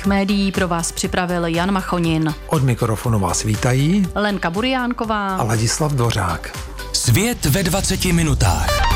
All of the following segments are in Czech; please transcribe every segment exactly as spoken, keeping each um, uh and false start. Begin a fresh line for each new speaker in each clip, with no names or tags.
našich médií pro vás připravil Jan Machonin.
Od mikrofonu vás vítají
Lenka Buriánková
a Ladislav Dvořák.
Svět ve dvaceti minutách.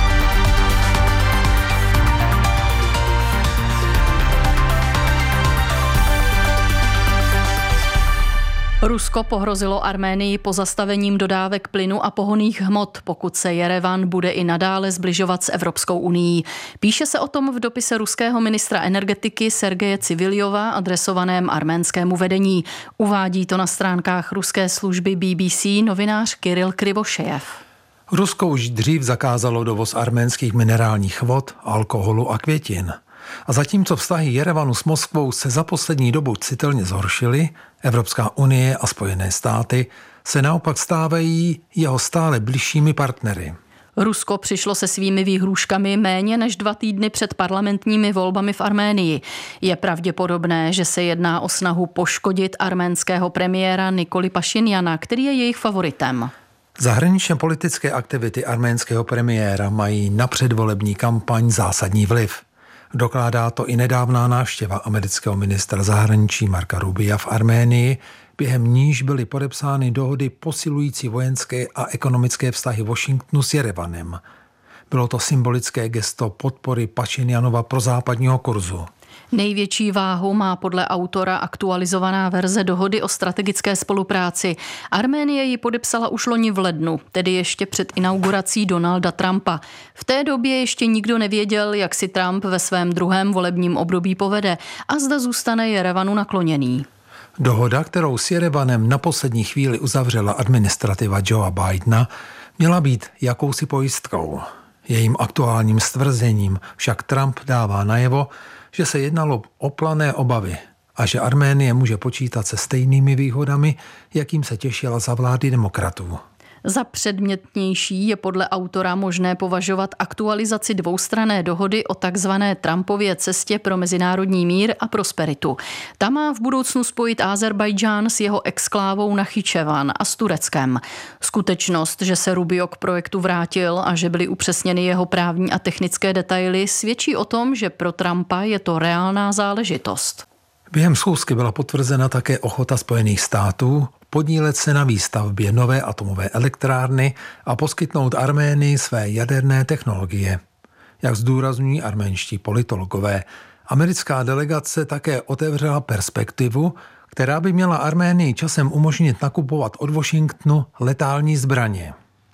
Rusko pohrozilo Arménii pozastavením dodávek plynu a pohonných hmot, pokud se Jerevan bude i nadále zbližovat s Evropskou unií. Píše se o tom v dopise ruského ministra energetiky Sergeje Civiljova adresovaném arménskému vedení. Uvádí to na stránkách ruské služby B B C novinář Kiril Krivošejev.
Rusko už dřív zakázalo dovoz arménských minerálních vod, alkoholu a květin. A zatímco vztahy Jerevanu s Moskvou se za poslední dobu citelně zhoršily, Evropská unie a Spojené státy se naopak stávají jeho stále bližšími partnery.
Rusko přišlo se svými výhrůžkami méně než dva týdny před parlamentními volbami v Arménii. Je pravděpodobné, že se jedná o snahu poškodit arménského premiéra Nikoli Pašinjana, který je jejich favoritem.
Zahraničně politické aktivity arménského premiéra mají na předvolební kampaň zásadní vliv. Dokládá to i nedávná návštěva amerického ministra zahraničí Marca Rubia v Arménii, během níž byly podepsány dohody posilující vojenské a ekonomické vztahy Washingtonu s Jerevanem. Bylo to symbolické gesto podpory Pašinjanova prozápadního kurzu.
Největší váhu má podle autora aktualizovaná verze dohody o strategické spolupráci. Arménie ji podepsala už loni v lednu, tedy ještě před inaugurací Donalda Trumpa. V té době ještě nikdo nevěděl, jak si Trump ve svém druhém volebním období povede a zda zůstane Jerevanu nakloněný.
Dohoda, kterou s Jerevanem na poslední chvíli uzavřela administrativa Joea Bidena, měla být jakousi pojistkou. Jejím aktuálním stvrzením však Trump dává najevo, že se jednalo o plané obavy a že Arménie může počítat se stejnými výhodami, jakým se těšila za vlády demokratů.
Za předmětnější je podle autora možné považovat aktualizaci dvoustranné dohody o takzvané Trumpově cestě pro mezinárodní mír a prosperitu. Ta má v budoucnu spojit Ázerbájdžán s jeho exklávou Nachyčevan a s Tureckem. Skutečnost, že se Rubio k projektu vrátil a že byly upřesněny jeho právní a technické detaily, svědčí o tom, že pro Trumpa je to reálná záležitost.
Během schůzky byla potvrzena také ochota Spojených států podílet se na výstavbě nové atomové elektrárny a poskytnout Arménii své jaderné technologie. Jak zdůrazňují arménští politologové, americká delegace také otevřela perspektivu, která by měla Arménii časem umožnit nakupovat od Washingtonu letální zbraně.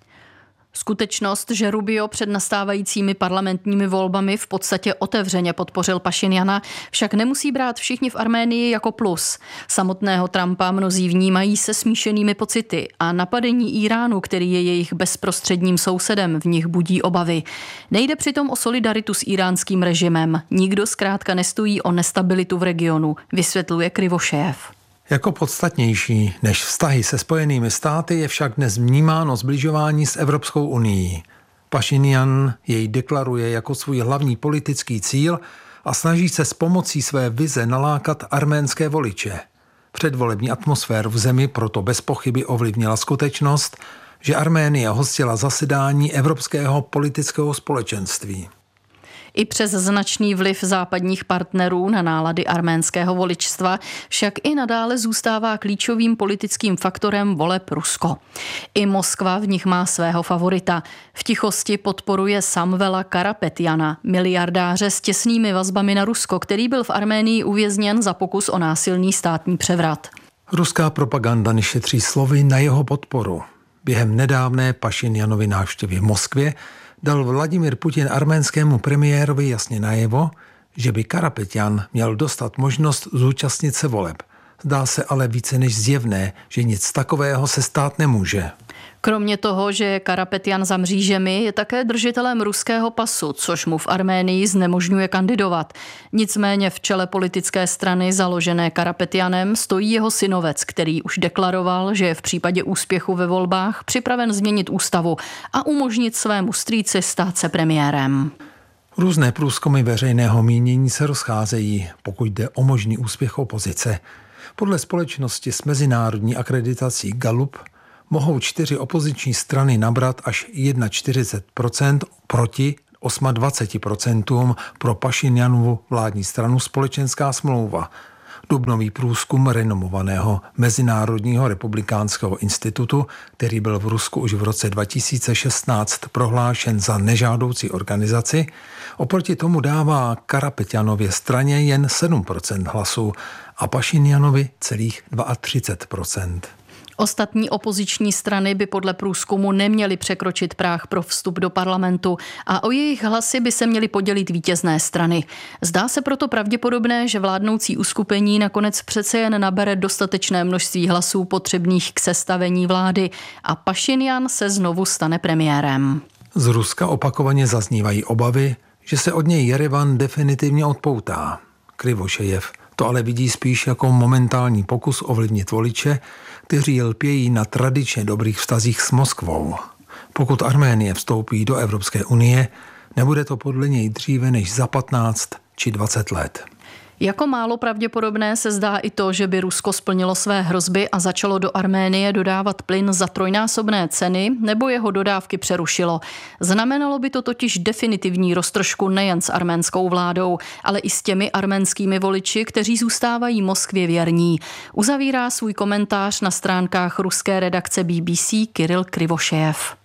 Skutečnost, že Rubio před nastávajícími parlamentními volbami v podstatě otevřeně podpořil Pašinjana, však nemusí brát všichni v Arménii jako plus. Samotného Trumpa mnozí vnímají se smíšenými pocity a napadení Íránu, který je jejich bezprostředním sousedem, v nich budí obavy. Nejde přitom o solidaritu s íránským režimem. Nikdo zkrátka nestojí o nestabilitu v regionu, vysvětluje Krivošejev.
Jako podstatnější než vztahy se Spojenými státy je však dnes vnímáno sbližování s Evropskou unií. Pašinjan jej deklaruje jako svůj hlavní politický cíl a snaží se s pomocí své vize nalákat arménské voliče. Předvolební atmosféru v zemi proto bez pochyby ovlivnila skutečnost, že Arménie hostila zasedání Evropského politického společenství.
I přes značný vliv západních partnerů na nálady arménského voličstva však i nadále zůstává klíčovým politickým faktorem voleb Rusko. I Moskva v nich má svého favorita. V tichosti podporuje Samvela Karapetjana, miliardáře s těsnými vazbami na Rusko, který byl v Arménii uvězněn za pokus o násilný státní převrat.
Ruská propaganda nešetří slovy na jeho podporu. Během nedávné Pašinjanovy návštěvy v Moskvě dal Vladimír Putin arménskému premiérovi jasně najevo, že by Karapetjan měl dostat možnost zúčastnit se voleb. Zdá se ale více než zjevné, že nic takového se stát nemůže.
Kromě toho, že je Karapetjan za mřížemi, je také držitelem ruského pasu, což mu v Arménii znemožňuje kandidovat. Nicméně v čele politické strany založené Karapetjanem stojí jeho synovec, který už deklaroval, že je v případě úspěchu ve volbách připraven změnit ústavu a umožnit svému strýci stát se premiérem.
Různé průzkumy veřejného mínění se rozcházejí, pokud jde o možný úspěch opozice. Podle společnosti s mezinárodní akreditací Gallup mohou čtyři opoziční strany nabrat až čtyřicet jedna procent proti dvacet osm procent pro Pašinjanovu vládní stranu Společenská smlouva. Dubnový průzkum renomovaného Mezinárodního republikánského institutu, který byl v Rusku už v roce dva tisíce šestnáct prohlášen za nežádoucí organizaci, oproti tomu dává Karapetjanově straně jen sedm procent hlasů a Pašinjanovi celých třicet dva procent.
Ostatní opoziční strany by podle průzkumu neměly překročit práh pro vstup do parlamentu a o jejich hlasy by se měly podělit vítězné strany. Zdá se proto pravděpodobné, že vládnoucí uskupení nakonec přece jen nabere dostatečné množství hlasů potřebných k sestavení vlády a Pašinjan se znovu stane premiérem.
Z Ruska opakovaně zaznívají obavy, že se od něj Jerevan definitivně odpoutá. Krivošejev to ale vidí spíš jako momentální pokus ovlivnit voliče, kteří lpějí na tradičně dobrých vztazích s Moskvou. Pokud Arménie vstoupí do Evropské unie, nebude to podle něj dříve než za patnáct či dvacet let.
Jako málo pravděpodobné se zdá i to, že by Rusko splnilo své hrozby a začalo do Arménie dodávat plyn za trojnásobné ceny nebo jeho dodávky přerušilo. Znamenalo by to totiž definitivní roztržku nejen s arménskou vládou, ale i s těmi arménskými voliči, kteří zůstávají Moskvě věrní. Uzavírá svůj komentář na stránkách ruské redakce B B C Kiril Krivošejev.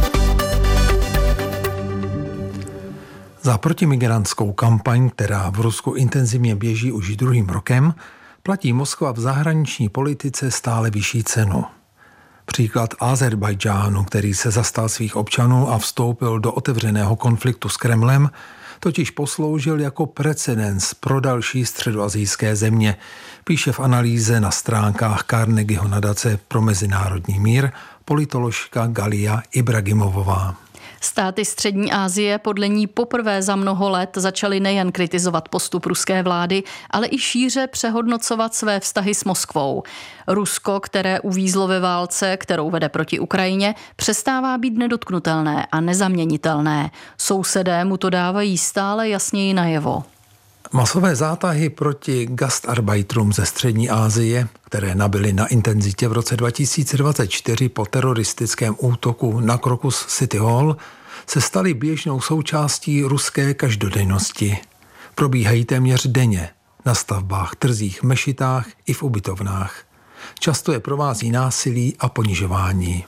Za protimigrantskou kampaň, která v Rusku intenzivně běží už druhým rokem, platí Moskva v zahraniční politice stále vyšší cenu. Příklad Ázerbájdžánu, který se zastal svých občanů a vstoupil do otevřeného konfliktu s Kremlem, totiž posloužil jako precedens pro další středoasijské země, píše v analýze na stránkách Carnegieho nadace pro mezinárodní mír politoložka Galia Ibragimovová.
Státy střední Asie podle ní poprvé za mnoho let začaly nejen kritizovat postup ruské vlády, ale i šíře přehodnocovat své vztahy s Moskvou. Rusko, které uvízlo ve válce, kterou vede proti Ukrajině, přestává být nedotknutelné a nezaměnitelné. Sousedé mu to dávají stále jasněji najevo.
Masové zátahy proti gastarbeiterům ze střední Asie, které nabyly na intenzitě v roce dva tisíce dvacet čtyři po teroristickém útoku na Crocus City Hall, se staly běžnou součástí ruské každodennosti. Probíhají téměř denně na stavbách, trzích, mešitách i v ubytovnách. Často je provází násilí a ponižování.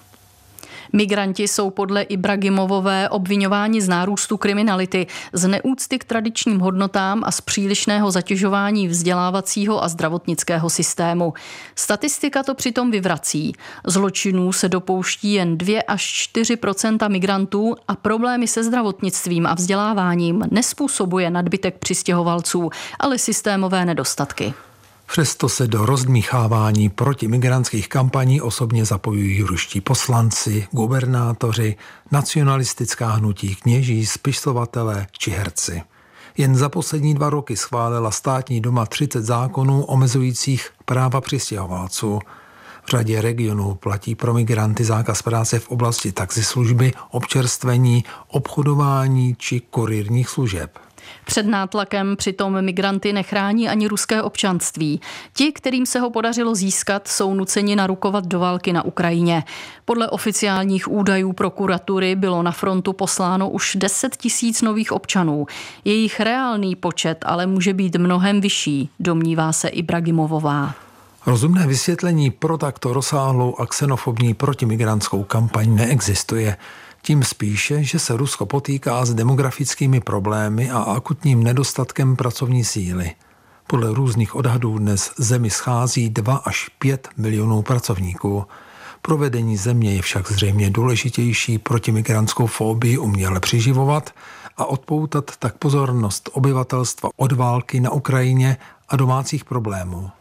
Migranti jsou podle Ibragimovové obviňováni z nárůstu kriminality, z neúcty k tradičním hodnotám a z přílišného zatěžování vzdělávacího a zdravotnického systému. Statistika to přitom vyvrací. Zločinů se dopouští jen dva až čtyři procenta migrantů a problémy se zdravotnictvím a vzděláváním nespůsobuje nadbytek přistěhovalců, ale systémové nedostatky.
Přesto se do rozdmíchávání protimigrantských kampaní osobně zapojují ruští poslanci, gubernátoři, nacionalistická hnutí, kněží, spisovatelé či herci. Jen za poslední dva roky schválila státní duma třicet zákonů omezujících práva přistěhovalců. V řadě regionů platí pro migranty zákaz práce v oblasti taxislužby, občerstvení, obchodování či kurýrních služeb.
Před nátlakem přitom migranty nechrání ani ruské občanství. Ti, kterým se ho podařilo získat, jsou nuceni narukovat do války na Ukrajině. Podle oficiálních údajů prokuratury bylo na frontu posláno už deset tisíc nových občanů. Jejich reálný počet ale může být mnohem vyšší, domnívá se Ibragimovová.
Rozumné vysvětlení pro takto rozsáhlou a xenofobní protimigrantskou kampaň neexistuje. Tím spíše, že se Rusko potýká s demografickými problémy a akutním nedostatkem pracovní síly. Podle různých odhadů dnes zemi schází dva až pět milionů pracovníků. Provedení země je však zřejmě důležitější protimigrantskou fobii uměle přiživovat a odpoutat tak pozornost obyvatelstva od války na Ukrajině a domácích problémů.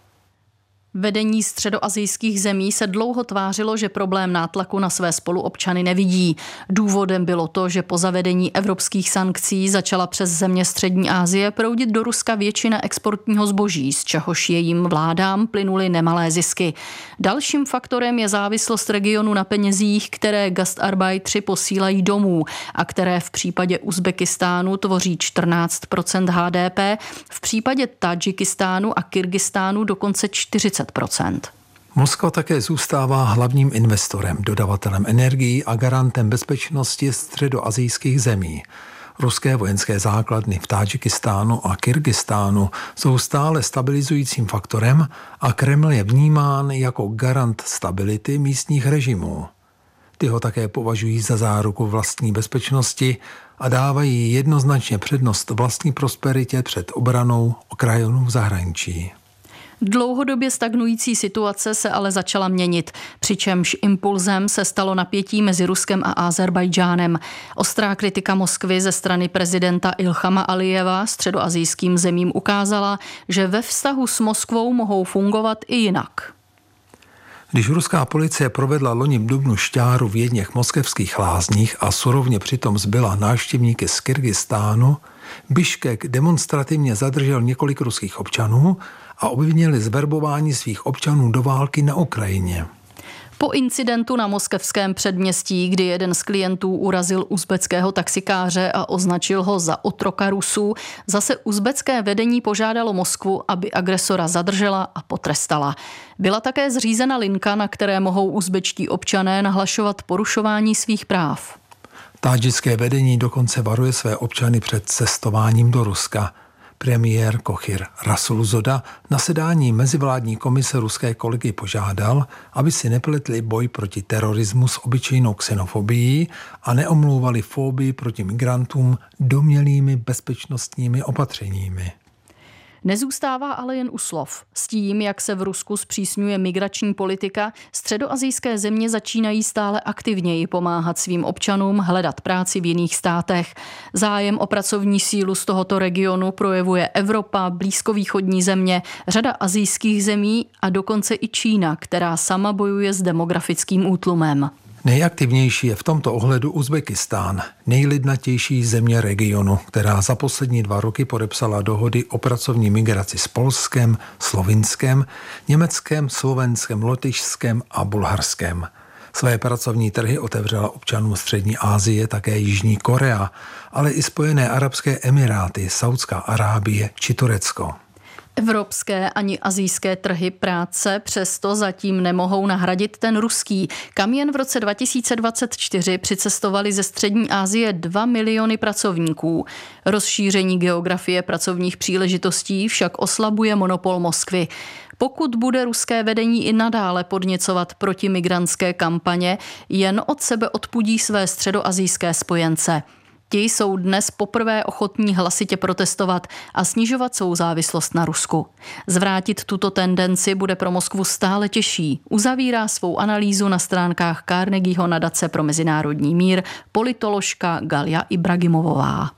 Vedení středoasijských zemí se dlouho tvářilo, že problém nátlaku na své spoluobčany nevidí. Důvodem bylo to, že po zavedení evropských sankcí začala přes země střední Asie proudit do Ruska většina exportního zboží, z čehož jejím vládám plynuly nemalé zisky. Dalším faktorem je závislost regionu na penězích, které gastarbeitři posílají domů a které v případě Uzbekistánu tvoří čtrnáct procent H D P, v případě Tadžikistánu a Kyrgyzstánu dokonce čtyřicet procent.
Moskva také zůstává hlavním investorem, dodavatelem energií a garantem bezpečnosti středoasijských zemí. Ruské vojenské základny v Tádžikistánu a Kyrgyzstánu jsou stále stabilizujícím faktorem a Kreml je vnímán jako garant stability místních režimů. Ty ho také považují za záruku vlastní bezpečnosti a dávají jednoznačně přednost vlastní prosperitě před obranou okrajů v zahraničí.
Dlouhodobě stagnující situace se ale začala měnit, přičemž impulzem se stalo napětí mezi Ruskem a Ázerbájdžánem. Ostrá kritika Moskvy ze strany prezidenta Ilhama Alijeva středoasijským zemím ukázala, že ve vztahu s Moskvou mohou fungovat i jinak.
Když ruská policie provedla loni v dubnu šťáru v jedněch moskevských lázních a surovně přitom zbyla návštěvníky z Kyrgyzstánu, Biškek demonstrativně zadržel několik ruských občanů a obvinili z verbování svých občanů do války na Ukrajině.
Po incidentu na moskevském předměstí, kdy jeden z klientů urazil uzbeckého taxikáře a označil ho za otroka Rusů, zase uzbecké vedení požádalo Moskvu, aby agresora zadržela a potrestala. Byla také zřízena linka, na které mohou uzbečtí občané nahlašovat porušování svých práv.
Tádžické vedení dokonce varuje své občany před cestováním do Ruska. Premiér Kochir Rasulzoda na sedání mezivládní komise ruské kolegy požádal, aby si nepletli boj proti terorismu s obyčejnou xenofobií a neomlouvali fobii proti migrantům domnělými bezpečnostními opatřeními.
Nezůstává ale jen u slov. S tím, jak se v Rusku zpřísňuje migrační politika, středoasijské země začínají stále aktivněji pomáhat svým občanům hledat práci v jiných státech. Zájem o pracovní sílu z tohoto regionu projevuje Evropa, blízkovýchodní země, řada asijských zemí a dokonce i Čína, která sama bojuje s demografickým útlumem.
Nejaktivnější je v tomto ohledu Uzbekistán, nejlidnatější země regionu, která za poslední dva roky podepsala dohody o pracovní migraci s Polskem, Slovinskem, Německem, Slovenskem, Lotyšskem a Bulharskem. Své pracovní trhy otevřela občanům Střední Asie také Jižní Korea, ale i Spojené arabské emiráty, Saudská Arábie či Turecko.
Evropské ani asijské trhy práce přesto zatím nemohou nahradit ten ruský, kam jen v roce dva tisíce dvacet čtyři přicestovali ze Střední Asie dva miliony pracovníků. Rozšíření geografie pracovních příležitostí však oslabuje monopol Moskvy. Pokud bude ruské vedení i nadále podněcovat protimigrantské kampaně, jen od sebe odpudí své středoasijské spojence. Ti jsou dnes poprvé ochotní hlasitě protestovat a snižovat svou závislost na Rusku. Zvrátit tuto tendenci bude pro Moskvu stále těžší. Uzavírá svou analýzu na stránkách Carnegieho nadace pro mezinárodní mír politoložka Galja Ibragimovová.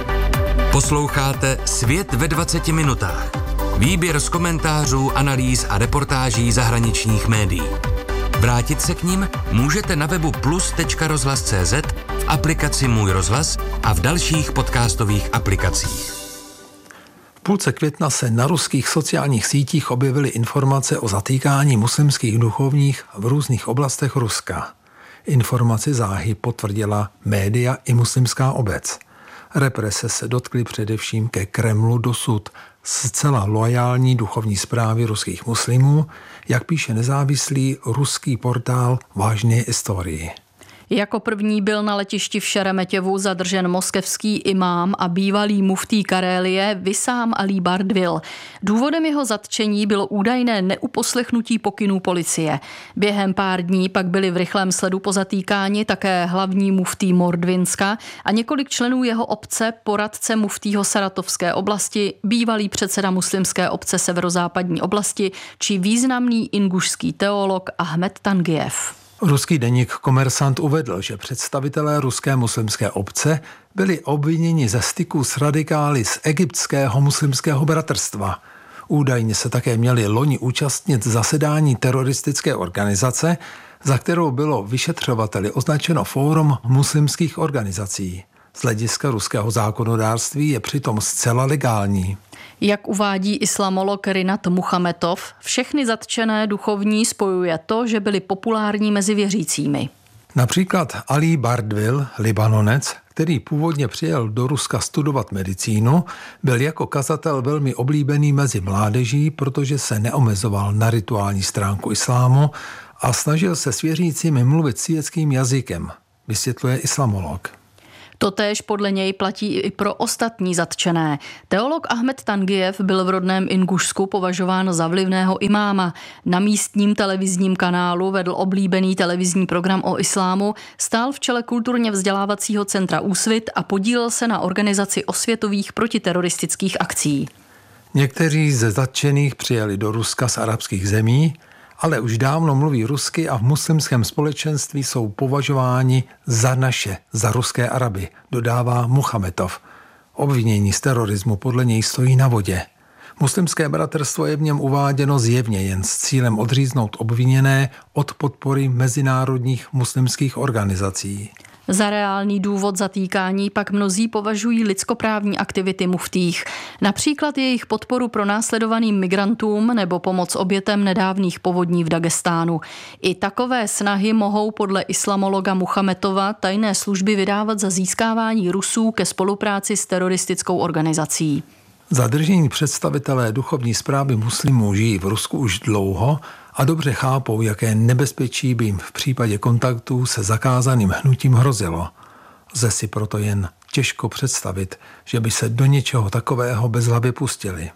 Posloucháte Svět ve dvaceti minutách. Výběr z komentářů, analýz a reportáží zahraničních médií. Vrátit se k nim můžete na webu plus tečka rozhlas tečka cé zet, v aplikaci Můj rozhlas a v dalších podcastových aplikacích.
V půlce května se na ruských sociálních sítích objevily informace o zatýkání muslimských duchovních v různých oblastech Ruska. Informaci záhy potvrdila média i muslimská obec. Represe se dotkly především ke Kremlu dosud zcela loajální duchovní správy ruských muslimů, jak píše nezávislý ruský portál Vážné historii.
Jako první byl na letišti v Šeremetěvu zadržen moskevský imám a bývalý muftý Karélie Visám Alí Bardvil. Důvodem jeho zatčení bylo údajné neuposlechnutí pokynů policie. Během pár dní pak byli v rychlém sledu pozatýkáni také hlavní muftý Mordvinska a několik členů jeho obce, poradce muftýho Saratovské oblasti, bývalý předseda muslimské obce severozápadní oblasti či významný ingušský teolog Ahmed Tangiev.
Ruský deník Komersant uvedl, že představitelé ruské muslimské obce byli obviněni ze styku s radikály z egyptského muslimského bratrstva. Údajně se také měli loni účastnit zasedání teroristické organizace, za kterou bylo vyšetřovateli označeno Fórum muslimských organizací. Z hlediska ruského zákonodárství je přitom zcela legální.
Jak uvádí islamolog Rinat Muchametov, všechny zatčené duchovní spojuje to, že byli populární mezi věřícími.
Například Alí Bardvil, Libanonec, který původně přijel do Ruska studovat medicínu, byl jako kazatel velmi oblíbený mezi mládeží, protože se neomezoval na rituální stránku islámu a snažil se s věřícími mluvit světským jazykem, vysvětluje islamolog.
Totéž podle něj platí i pro ostatní zatčené. Teolog Ahmed Tangijev byl v rodném Ingušsku považován za vlivného imáma. Na místním televizním kanálu vedl oblíbený televizní program o islámu, stál v čele kulturně vzdělávacího centra Úsvit a podílel se na organizaci osvětových protiteroristických akcí.
Někteří ze zatčených přijeli do Ruska z arabských zemí, ale už dávno mluví rusky a v muslimském společenství jsou považováni za naše, za ruské Araby, dodává Muhametov. Obvinění z terorismu podle něj stojí na vodě. Muslimské bratrstvo je v něm uváděno zjevně jen s cílem odříznout obviněné od podpory mezinárodních muslimských organizací.
Za reálný důvod zatýkání pak mnozí považují lidskoprávní aktivity muftích, například jejich podporu pro následovaným migrantům nebo pomoc obětem nedávných povodní v Dagestánu. I takové snahy mohou podle islamologa Muhametova tajné služby vydávat za získávání Rusů ke spolupráci s teroristickou organizací.
Zadržení představitelé duchovní správy muslimů žijí v Rusku už dlouho a dobře chápou, jaké nebezpečí by jim v případě kontaktů se zakázaným hnutím hrozilo. Lze si proto jen těžko představit, že by se do něčeho takového bezhlavě pustili.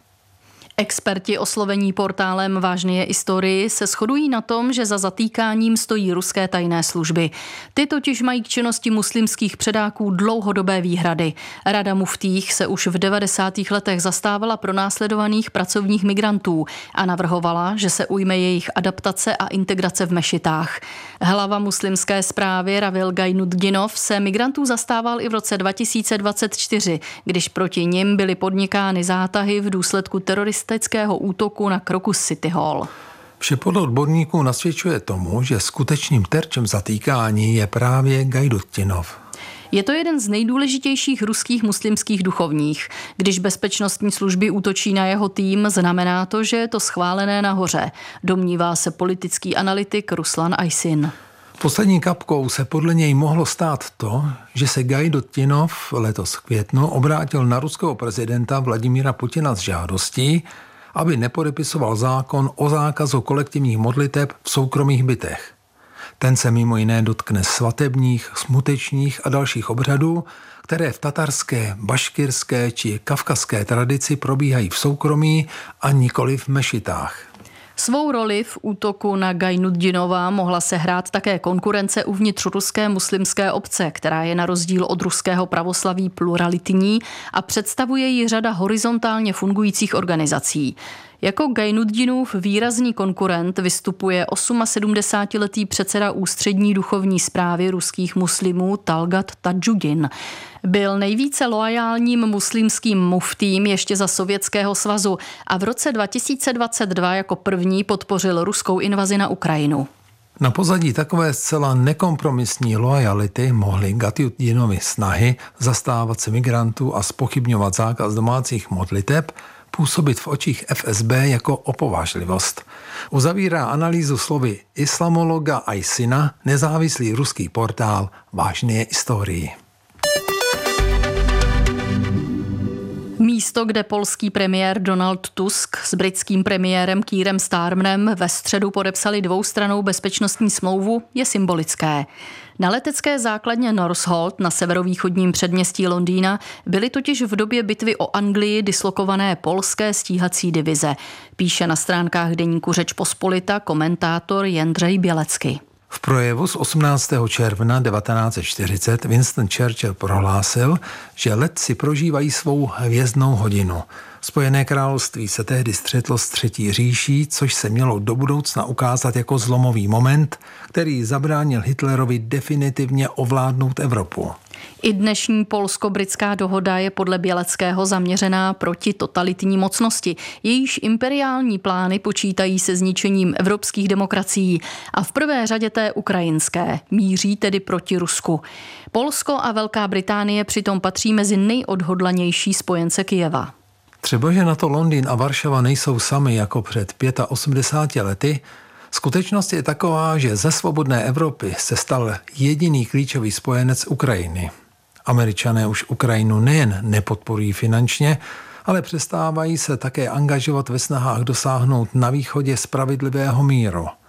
Experti oslovení portálem Vážně je historii se shodují na tom, že za zatýkáním stojí ruské tajné služby. Ty totiž mají k činnosti muslimských předáků dlouhodobé výhrady. Rada muftích se už v devadesátých letech zastávala pronásledovaných pracovních migrantů a navrhovala, že se ujme jejich adaptace a integrace v mešitách. Hlava muslimské správy Ravil Gaynutdinov se migrantů zastával i v roce dva tisíce dvacet čtyři, když proti nim byly podnikány zátahy v důsledku teroristického útoku na Crocus City Hall.
Vše podle odborníků nasvědčuje tomu, že skutečným terčem zatýkání je právě Gaynutdinov.
Je to jeden z nejdůležitějších ruských muslimských duchovních. Když bezpečnostní služby útočí na jeho tým, znamená to, že je to schválené nahoře, domnívá se politický analytik Ruslan Aysin.
Poslední kapkou se podle něj mohlo stát to, že se Gaynutdinov letos v květnu obrátil na ruského prezidenta Vladimíra Putina s žádostí, aby nepodepisoval zákon o zákazu kolektivních modliteb v soukromých bytech. Ten se mimo jiné dotkne svatebních, smutečních a dalších obřadů, které v tatarské, baškirské či kavkazské tradici probíhají v soukromí a nikoli v mešitách.
Svou roli v útoku na Gaynutdinova mohla sehrát také konkurence uvnitř ruské muslimské obce, která je na rozdíl od ruského pravoslaví pluralitní a představuje ji řada horizontálně fungujících organizací. Jako Gaynutdinův výrazný konkurent vystupuje sedmdesátiosmiletý předseda ústřední duchovní správy ruských muslimů Talgat Tadžudin. Byl nejvíce loajálním muslimským muftím ještě za Sovětského svazu a v roce dva tisíce dvacet dva jako první podpořil ruskou invazi na Ukrajinu.
Na pozadí takové zcela nekompromisní loajality mohly Gaynutdinovy snahy zastávat se migrantů a zpochybňovat zákaz domácích modliteb působit v očích F S B jako opovážlivost. Uzavírá analýzu slovy islamologa Aysina nezávislý ruský portál Vážně je historii.
Místo, kde polský premiér Donald Tusk s britským premiérem Keirem Starmerem ve středu podepsali dvoustrannou bezpečnostní smlouvu, je symbolické. Na letecké základně Northolt na severovýchodním předměstí Londýna byly totiž v době bitvy o Anglii dislokované polské stíhací divize, píše na stránkách deníku Řečpospolita komentátor Jędřej Bělecký.
V projevu z osmnáctého června devatenáct set čtyřicet Winston Churchill prohlásil, že letci prožívají svou hvězdnou hodinu. Spojené království se tehdy střetlo s Třetí říší, což se mělo do budoucna ukázat jako zlomový moment, který zabránil Hitlerovi definitivně ovládnout Evropu.
I dnešní polsko-britská dohoda je podle Běleckého zaměřená proti totalitní mocnosti. Jejíž imperiální plány počítají se zničením evropských demokracií a v prvé řadě té ukrajinské. Míří tedy proti Rusku. Polsko a Velká Británie přitom patří mezi nejodhodlanější spojence Kyjeva.
Třeba, že na to Londýn a Varšava nejsou sami jako před osmdesáti pěti lety, skutečnost je taková, že ze svobodné Evropy se stal jediný klíčový spojenec Ukrajiny. Američané už Ukrajinu nejen nepodporují finančně, ale přestávají se také angažovat ve snahách dosáhnout na východě spravedlivého míru.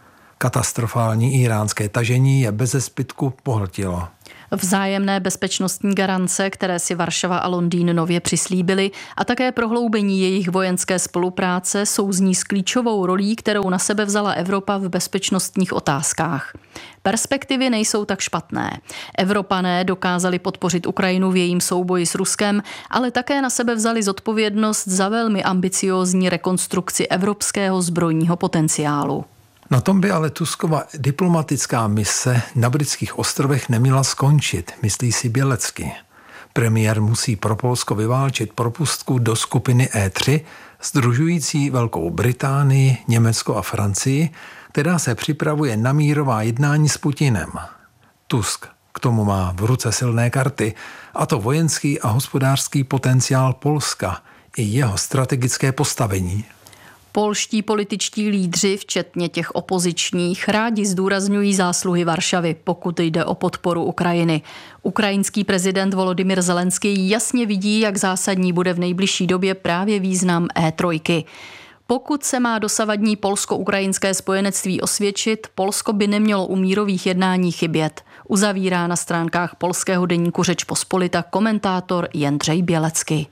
Katastrofální íránské tažení je bezezbytku pohltilo.
Vzájemné bezpečnostní garance, které si Varšava a Londýn nově přislíbily, a také prohloubení jejich vojenské spolupráce souzní s klíčovou rolí, kterou na sebe vzala Evropa v bezpečnostních otázkách. Perspektivy nejsou tak špatné. Evropané dokázali podpořit Ukrajinu v jejím souboji s Ruskem, ale také na sebe vzali zodpovědnost za velmi ambiciózní rekonstrukci evropského zbrojního potenciálu.
Na tom by ale Tuskova diplomatická mise na britských ostrovech neměla skončit, myslí si Bělecký. Premiér musí pro Polsko vyválčit propustku do skupiny E tři, sdružující Velkou Británii, Německo a Francii, která se připravuje na mírová jednání s Putinem. Tusk k tomu má v ruce silné karty, a to vojenský a hospodářský potenciál Polska i jeho strategické postavení.
Polští političtí lídři, včetně těch opozičních, rádi zdůrazňují zásluhy Varšavy, pokud jde o podporu Ukrajiny. Ukrajinský prezident Volodymyr Zelenský jasně vidí, jak zásadní bude v nejbližší době právě význam E tři. Pokud se má dosavadní polsko-ukrajinské spojenectví osvědčit, Polsko by nemělo u mírových jednání chybět. Uzavírá na stránkách polského deníku Řečpospolita komentátor Jędrzej Bělecký.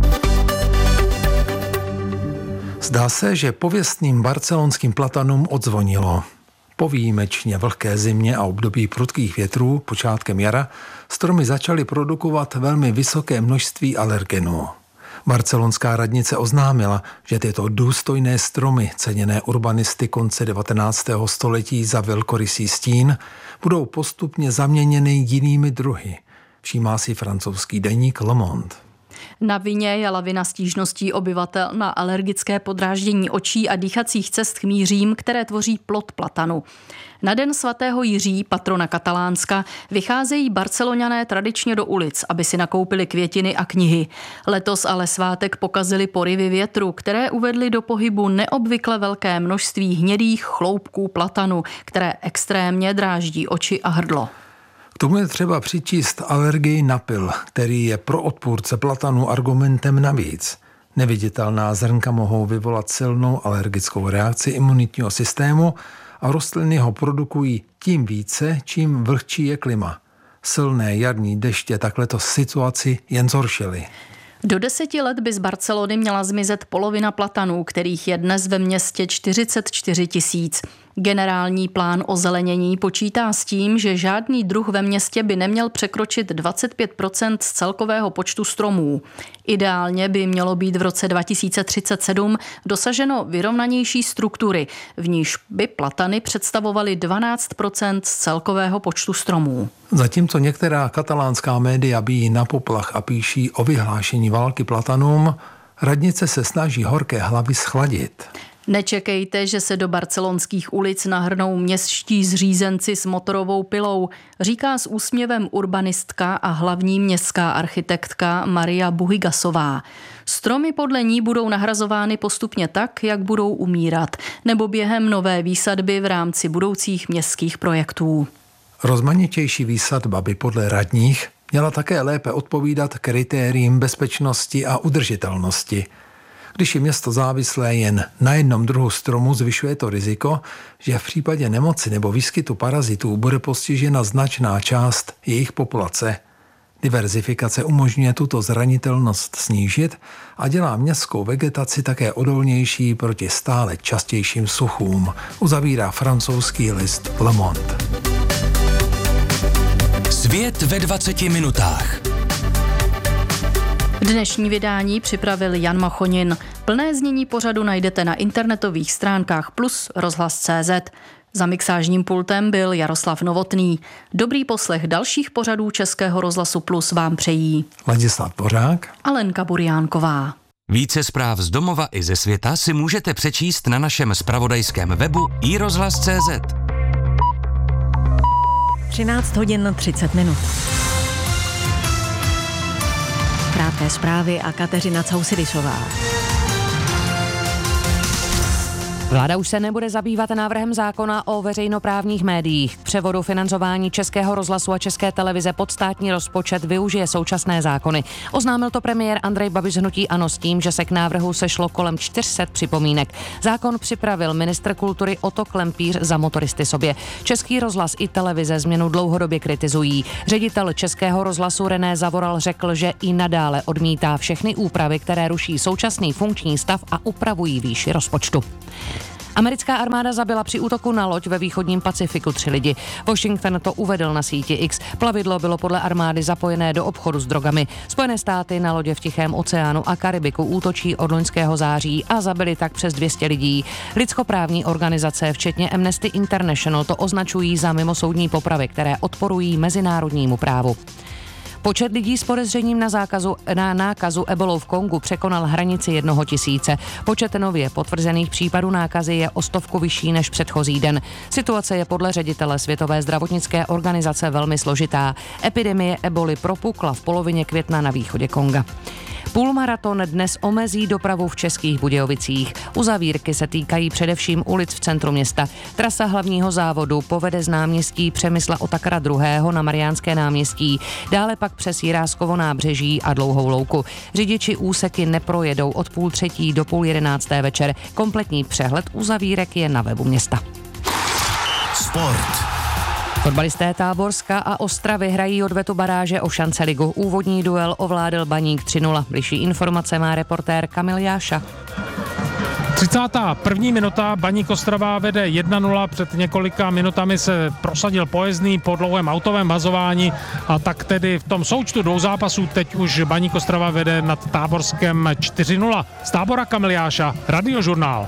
Zdá se, že pověstným barcelonským platanům odzvonilo. Po výjimečně vlhké zimě a období prudkých větrů počátkem jara stromy začaly produkovat velmi vysoké množství alergenů. Barcelonská radnice oznámila, že tyto důstojné stromy, ceněné urbanisty konce devatenáctého století za velkorysý stín, budou postupně zaměněny jinými druhy. Všímá si francouzský deník Le Monde.
Na vině je lavina stížností obyvatel na alergické podráždění očí a dýchacích cest chmýřím, které tvoří plod platanu. Na den svatého Jiří, patrona Katalánska, vycházejí Barceloňané tradičně do ulic, aby si nakoupili květiny a knihy. Letos ale svátek pokazily porivy větru, které uvedly do pohybu neobvykle velké množství hnědých chloupků platanu, které extrémně dráždí oči a hrdlo.
K tomu je třeba přičíst alergii na pil, který je pro odpůrce platanu argumentem navíc. Neviditelná zrnka mohou vyvolat silnou alergickou reakci imunitního systému a rostliny ho produkují tím více, čím vlhčí je klima. Silné jarní deště takto situaci jen zhoršily.
Do deseti let by z Barcelony měla zmizet polovina platanů, kterých je dnes ve městě čtyřicet čtyři tisíc. Generální plán ozelenění počítá s tím, že žádný druh ve městě by neměl překročit dvacet pět procent z celkového počtu stromů. Ideálně by mělo být v roce dva tisíce třicet sedm dosaženo vyrovnanější struktury, v níž by platany představovaly dvanáct procent z celkového počtu stromů.
Zatímco některá katalánská média bijí na poplach a píší o vyhlášení války platanům, radnice se snaží horké hlavy schladit.
Nečekejte, že se do barcelonských ulic nahrnou městští zřízenci s motorovou pilou, říká s úsměvem urbanistka a hlavní městská architektka Maria Buhigasová. Stromy podle ní budou nahrazovány postupně tak, jak budou umírat, nebo během nové výsadby v rámci budoucích městských projektů.
Rozmanitější výsadba by podle radních měla také lépe odpovídat kritériím bezpečnosti a udržitelnosti. Když je město závislé jen na jednom druhu stromu, zvyšuje to riziko, že v případě nemoci nebo výskytu parazitů bude postižena značná část jejich populace. Diverzifikace umožňuje tuto zranitelnost snížit a dělá městskou vegetaci také odolnější proti stále častějším suchům, uzavírá francouzský list Le Monde.
Svět ve dvaceti minutách.
Dnešní vydání připravil Jan Machonin. Plné znění pořadu najdete na internetových stránkách plus rozhlas tečka cé zet. Za mixážním pultem byl Jaroslav Novotný. Dobrý poslech dalších pořadů Českého rozhlasu Plus vám přejí
Ladislav Dvořák
a Lenka Buriánková.
Více zpráv z domova i ze světa si můžete přečíst na našem zpravodajském webu i rozhlas tečka cé zet.
třináct hodin třicet minut. Krátké zprávy a Kateřina Causidisová.
Vláda už se nebude zabývat návrhem zákona o veřejnoprávních médiích. K převodu financování Českého rozhlasu a České televize pod státní rozpočet využije současné zákony. Oznámil to premiér Andrej Babiš z hnutí ANO s tím, že se k návrhu sešlo kolem čtyři sta připomínek. Zákon připravil ministr kultury Otto Klempíř za motoristy sobě. Český rozhlas i televize změnu dlouhodobě kritizují. Ředitel Českého rozhlasu René Zavoral řekl, že i nadále odmítá všechny úpravy, které ruší současný funkční stav a upravují výši rozpočtu. Americká armáda zabila při útoku na loď ve východním Pacifiku tři lidi. Washington to uvedl na síti X. Plavidlo bylo podle armády zapojené do obchodu s drogami. Spojené státy na lodě v Tichém oceánu a Karibiku útočí od loňského září a zabili tak přes dvě stě lidí. Lidskoprávní organizace, včetně Amnesty International, to označují za mimosoudní popravy, které odporují mezinárodnímu právu. Počet lidí s podezřením na, zákazu, na nákazu ebolou v Kongu překonal hranici jednoho tisíce. Počet nově potvrzených případů nákazy je o stovku vyšší než předchozí den. Situace je podle ředitele Světové zdravotnické organizace velmi složitá. Epidemie eboli propukla v polovině května na východě Konga. Půlmaraton dnes omezí dopravu v Českých Budějovicích. Uzavírky se týkají především ulic v centru města. Trasa hlavního závodu povede z náměstí Přemysla Otakara druhého. na Mariánské náměstí, dále pak přes Jiráskovo nábřeží a Dlouhou louku. Řidiči úseky neprojedou od půl třetí do půl jedenácté večer. Kompletní přehled uzavírek je na webu města.
Sport.
Fotbalisté Táborska a Ostravy hrají odvetu baráže o šance ligu. Úvodní duel ovládl Baník tři nula. Bližší informace má reportér Kamil Jáša.
třicátá první minuta, Baník Ostrava vede jedna nula, před několika minutami se prosadil Pojezný po dlouhém autovém hazování a tak tedy v tom součtu dvou zápasů teď už Baník Ostrava vede nad Táborskem čtyři nula. Z Tábora Kamil Jáša, Radiožurnál.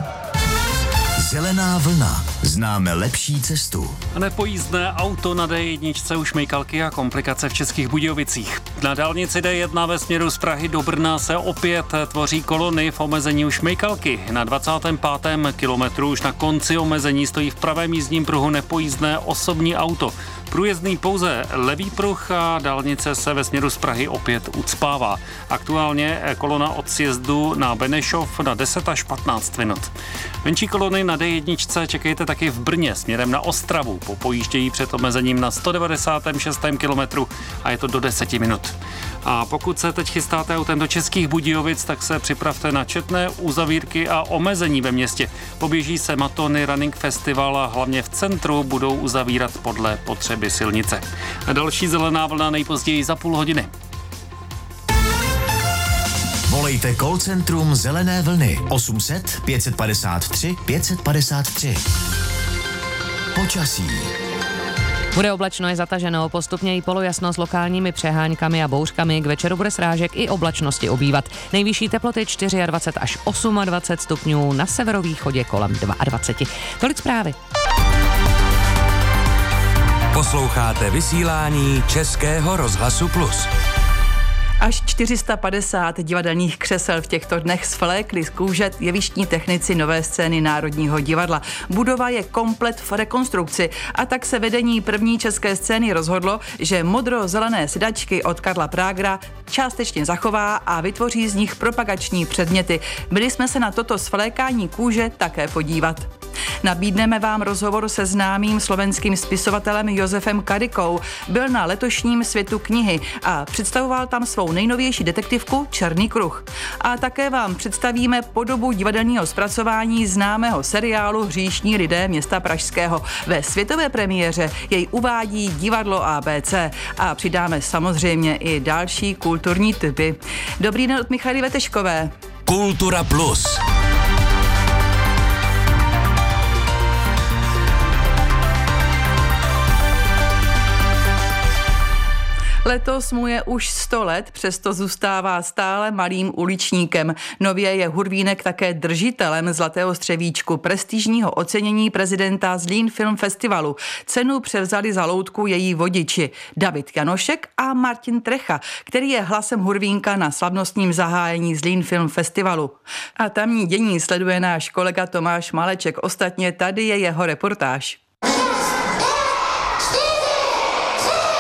Zelená vlna. Známe lepší cestu.
Nepojízdné auto na dé jedna, ušmejkalky a komplikace v Českých Budějovicích. Na dálnici dé jedna ve směru z Prahy do Brna se opět tvoří kolony v omezení ušmejkalky. Na dvacátém pátém kilometru už na konci omezení stojí v pravém jízdním pruhu nepojízdné osobní auto. Průjezdný pouze levý pruh a dálnice se ve směru z Prahy opět ucpává. Aktuálně kolona od sjezdu na Benešov na deset až patnáct minut. Menší kolony na dé jedna čekejte taky v Brně směrem na Ostravu. Popojíždějí před omezením na sto devadesátém šestém kilometru a je to do deseti minut. A pokud se teď chystáte autem do Českých Budějovic, tak se připravte na četné uzavírky a omezení ve městě. Poběží se Matony Running Festival a hlavně v centru budou uzavírat podle potřeby silnice. A další zelená vlna nejpozději za půl hodiny.
Volejte call centrum Zelené vlny osm set pět padesát tři pět padesát tři. Počasí.
Bude oblačno, je zataženo, postupně i polojasno s lokálními přeháňkami a bouřkami. K večeru bude srážek i oblačnosti obývat. Nejvyšší teploty dvacet čtyři až dvacet osm stupňů, na severovýchodě kolem dvacet dva. Tolik zprávy.
Posloucháte vysílání Českého rozhlasu Plus.
Až čtyři sta padesát divadelních křesel v těchto dnech svlékli z kůže jevištní technici Nové scény Národního divadla. Budova je komplet v rekonstrukci a tak se vedení první české scény rozhodlo, že modro-zelené sedačky od Karla Prágra částečně zachová a vytvoří z nich propagační předměty. Byli jsme se na toto svlékání kůže také podívat. Nabídneme vám rozhovor se známým slovenským spisovatelem Josefem Karikou. Byl na letošním Světu knihy a představoval tam svou nejnovější detektivku Černý kruh. A také vám představíme podobu divadelního zpracování známého seriálu Hříšní lidé města pražského. Ve světové premiéře jej uvádí divadlo A B C a přidáme samozřejmě i další kulturní tipy. Dobrý den od Michaly Veteškové.
Kultura Plus.
Letos mu je už sto let, přesto zůstává stále malým uličníkem. Nově je Hurvínek také držitelem Zlatého střevíčku, prestižního ocenění prezidenta Zlín Film Festivalu. Cenu převzali za loutku její vodiči David Janošek a Martin Trecha, který je hlasem Hurvínka na slavnostním zahájení Zlín Film Festivalu. A tamní dění sleduje náš kolega Tomáš Maleček. Ostatně tady je jeho reportáž.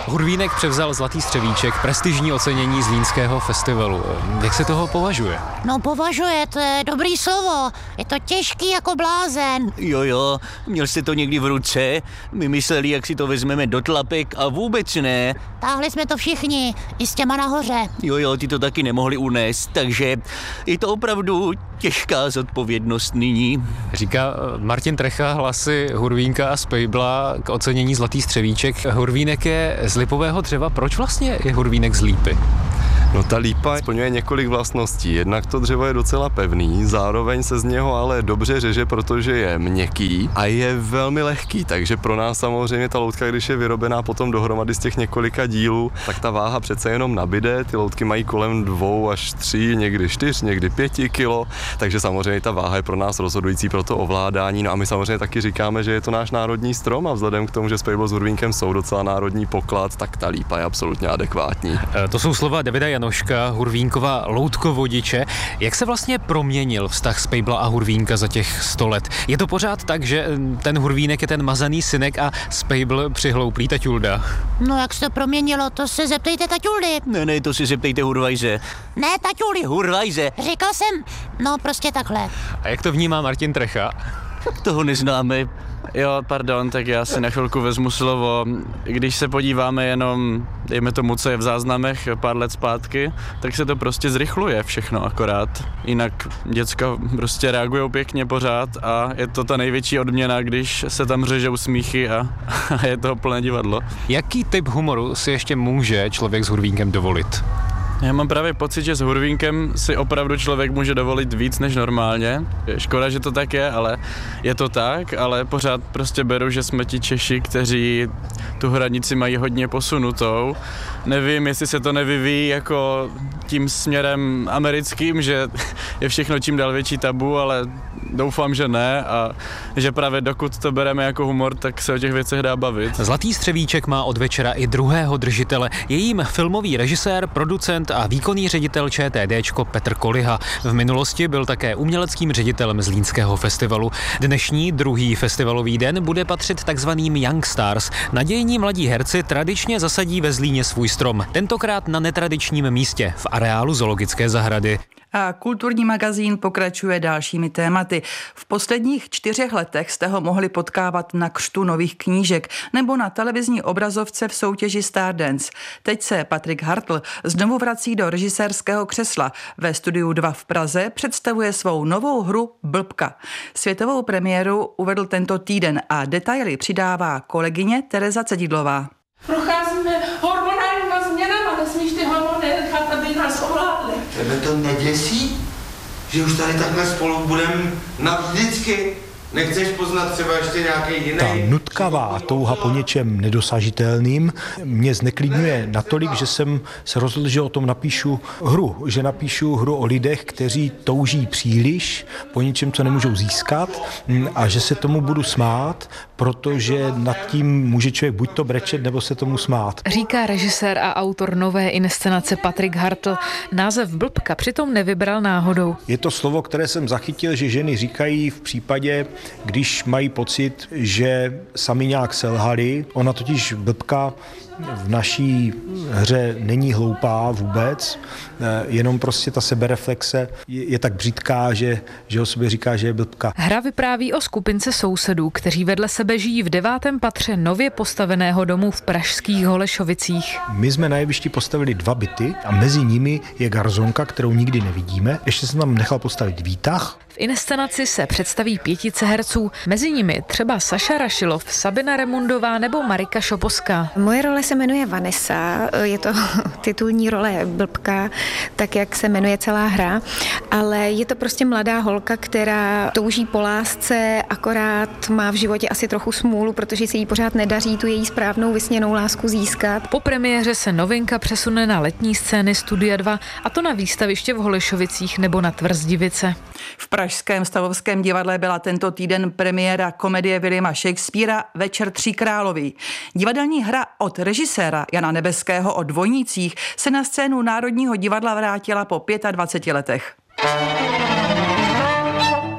Hurvínek převzal Zlatý střevíček, prestižní ocenění Zlínského festivalu. Jak se toho považuje?
No považuje, to je dobrý slovo. Je to těžký jako blázen.
Jo, jo, měl jste to někdy v ruce? My mysleli, jak si to vezmeme do tlapek a vůbec ne.
Táhli jsme to všichni, i s těma nahoře.
Jo, jo, ty to taky nemohli unést, takže je to opravdu těžká zodpovědnost nyní.
Říká Martin Trecha hlasy Hurvínka a Spejbla k ocenění Zlatý střevíček. Hurvínek je z lipového dřeva. Proč vlastně je Hurvínek z lípy?
No ta lípa splňuje několik vlastností. Jednak to dřevo je docela pevný, zároveň se z něho ale dobře řeže, protože je měkký a je velmi lehký, takže pro nás samozřejmě ta loutka, když je vyrobená potom dohromady z těch několika dílů, tak ta váha přece jenom nabyde. Ty loutky mají kolem dvou až tří, někdy čtyř, někdy pěti kilo, takže samozřejmě ta váha je pro nás rozhodující pro to ovládání. No a my samozřejmě taky říkáme, že je to náš národní strom a vzhledem k tomu, že Spejbl s Hurvínkem jsou docela národní poklad, tak ta lípa je absolutně adekvátní.
E, to jsou slova Davida Janoška, Hurvínkova loutkovodiče. Jak se vlastně proměnil vztah Spejbla a Hurvínka za těch sto let? Je to pořád tak, že ten Hurvínek je ten mazaný synek a Spejbl přihlouplý taťulda?
No jak se to proměnilo, to se zeptejte taťuldy.
Ne, ne, to si zeptejte Hurvajze.
Ne, taťuldy.
Hurvajze.
Říkal jsem, no prostě takhle.
A jak to vnímá Martin Trecha?
Toho neznáme.
Jo, pardon, tak já si na chvilku vezmu slovo. Když se podíváme jenom, dejme tomu, co je v záznamech pár let zpátky, tak se to prostě zrychluje všechno akorát. Jinak děcka prostě reagujou pěkně pořád a je to ta největší odměna, když se tam řežou smíchy a, a je toho plné divadlo.
Jaký typ humoru si ještě může člověk s Hurvínkem dovolit?
Já mám právě pocit, že s Hurvínkem si opravdu člověk může dovolit víc než normálně. Škoda, že to tak je, ale je to tak, ale pořád prostě beru, že jsme ti Češi, kteří tu hranici mají hodně posunutou. Nevím, jestli se to nevyvíjí jako tím směrem americkým, že je všechno čím dál větší tabu, ale doufám, že ne a že právě dokud to bereme jako humor, tak se o těch věcech dá bavit.
Zlatý střevíček má od večera i druhého držitele. Je jím filmový režisér, producent a výkonný ředitel ČTDčko Petr Koliha. V minulosti byl také uměleckým ředitelem Zlínského festivalu. Dnešní druhý festivalový den bude patřit takzvaným Young Stars. Nadějní mladí herci tradičně zasadí ve Zlíně svůj strom. Tentokrát na netradičním místě v areálu zoologické zahrady.
A kulturní magazín pokračuje dalšími tématy. V posledních čtyřech letech jste ho mohli potkávat na křtu nových knížek nebo na televizní obrazovce v soutěži Stardance. Teď se Patrik Hartl znovu vrací do režisérského křesla. Ve Studiu dva v Praze představuje svou novou hru Blbka. Světovou premiéru uvedl tento týden a detaily přidává kolegyně Tereza Cedidlová.
Procházíme hormonálníma změnama, nesmíš ty hormony nechat, aby nás ovládly.
Tebe to neděsí? Že už tady takhle spolu budeme navždycky? Nechceš poznat třeba ještě nějaký jiný?
Ta nutkavá touha po něčem nedosažitelným mě zneklidňuje natolik, že jsem se rozhodl, že o tom napíšu hru. Že napíšu hru o lidech, kteří touží příliš po něčem, co nemůžou získat a že se tomu budu smát, protože nad tím může člověk buď to brečet, nebo se tomu smát.
Říká režisér a autor nové inscenace Patrik Hartl. Název Blbka přitom nevybral náhodou.
Je to slovo, které jsem zachytil, že ženy říkají v případě, když mají pocit, že sami nějak selhali. Ona totiž blbka v naší hře není hloupá vůbec, jenom prostě ta sebereflexe je, je tak břitká, že, že o sobě říká, že je blbka.
Hra vypráví o skupince sousedů, kteří vedle sebe žijí v devátém patře nově postaveného domu v pražských Holešovicích.
My jsme na jevišti postavili dva byty a mezi nimi je garzonka, kterou nikdy nevidíme. Ještě jsem tam nechal postavit výtah.
V inscenaci se představí pětice herců, mezi nimi třeba Saša Rašilov, Sabina Remundová nebo Marika Šoposká.
Moje role se jmenuje Vanessa, je to titulní role Blbka, tak jak se jmenuje celá hra, ale je to prostě mladá holka, která touží po lásce, akorát má v životě asi trochu smůlu, protože se jí pořád nedaří tu její správnou vysněnou lásku získat.
Po premiéře se novinka přesune na letní scény Studia dva, a to na výstaviště v Holešovicích nebo na Tvrzdivice.
V pražském Stavovském divadle byla tento týden premiéra komedie Williama Shakespearea Večer tří králový. Divadelní hra od režiséra Jana Nebeského o dvojnicích se na scénu Národního divadla vrátila po dvaceti pěti letech.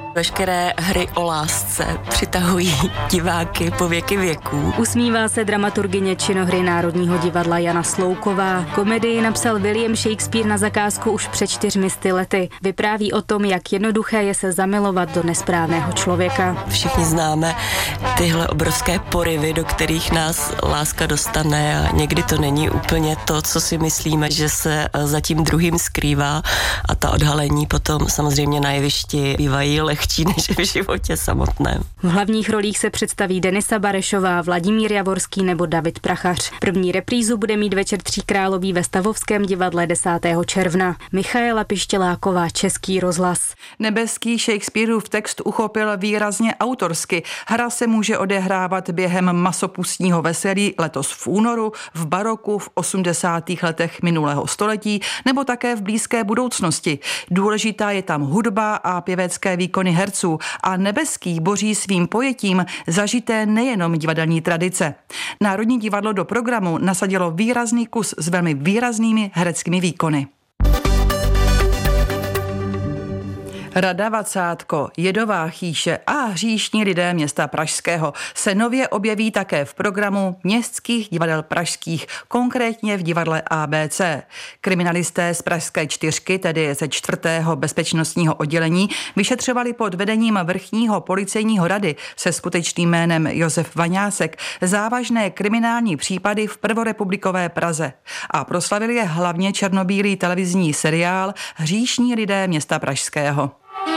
Veškeré hry o lásce přitahují diváky po věky věků.
Usmívá se dramaturgyně činohry Národního divadla Jana Slouková. Komedii napsal William Shakespeare na zakázku už před čtyřmi sty lety. Vypráví o tom, jak jednoduché je se zamilovat do nesprávného člověka.
Všichni známe tyhle obrovské poryvy, do kterých nás láska dostane a někdy to není úplně to, co si myslíme, že se za tím druhým skrývá a ta odhalení potom samozřejmě na jevišti bývají lehčí než v životě samotném.
V hlavních rolích se představí Denisa Barešová, Vladimír Javorský nebo David Prachař. První reprízu bude mít Večer tří královí ve Stavovském divadle desátého června. Michaela Pištěláková, Český rozhlas.
Nebeský Shakespeareův text uchopil výrazně autorsky. Hra se může odehrávat během masopustního veselí letos v únoru, v baroku v osmdesátých letech minulého století nebo také v blízké budoucnosti. Důležitá je tam hudba a pěvecké výkony herců a Nebeský boří svým pojetím zažité nejenom divadelní tradice. Národní divadlo do programu nasadilo výrazný kus s velmi výraznými hereckými výkony. Rada Vacátko, Jedová chýše a hříšní lidé města Pražského se nově objeví také v programu městských divadel pražských, konkrétně v divadle A B C. Kriminalisté z Pražské čtyřky, tedy ze čtvrtého bezpečnostního oddělení, vyšetřovali pod vedením vrchního policejního rady se skutečným jménem Josef Vaňásek závažné kriminální případy v prvorepublikové Praze. A proslavili je hlavně černobílý televizní seriál Hříšní lidé města Pražského.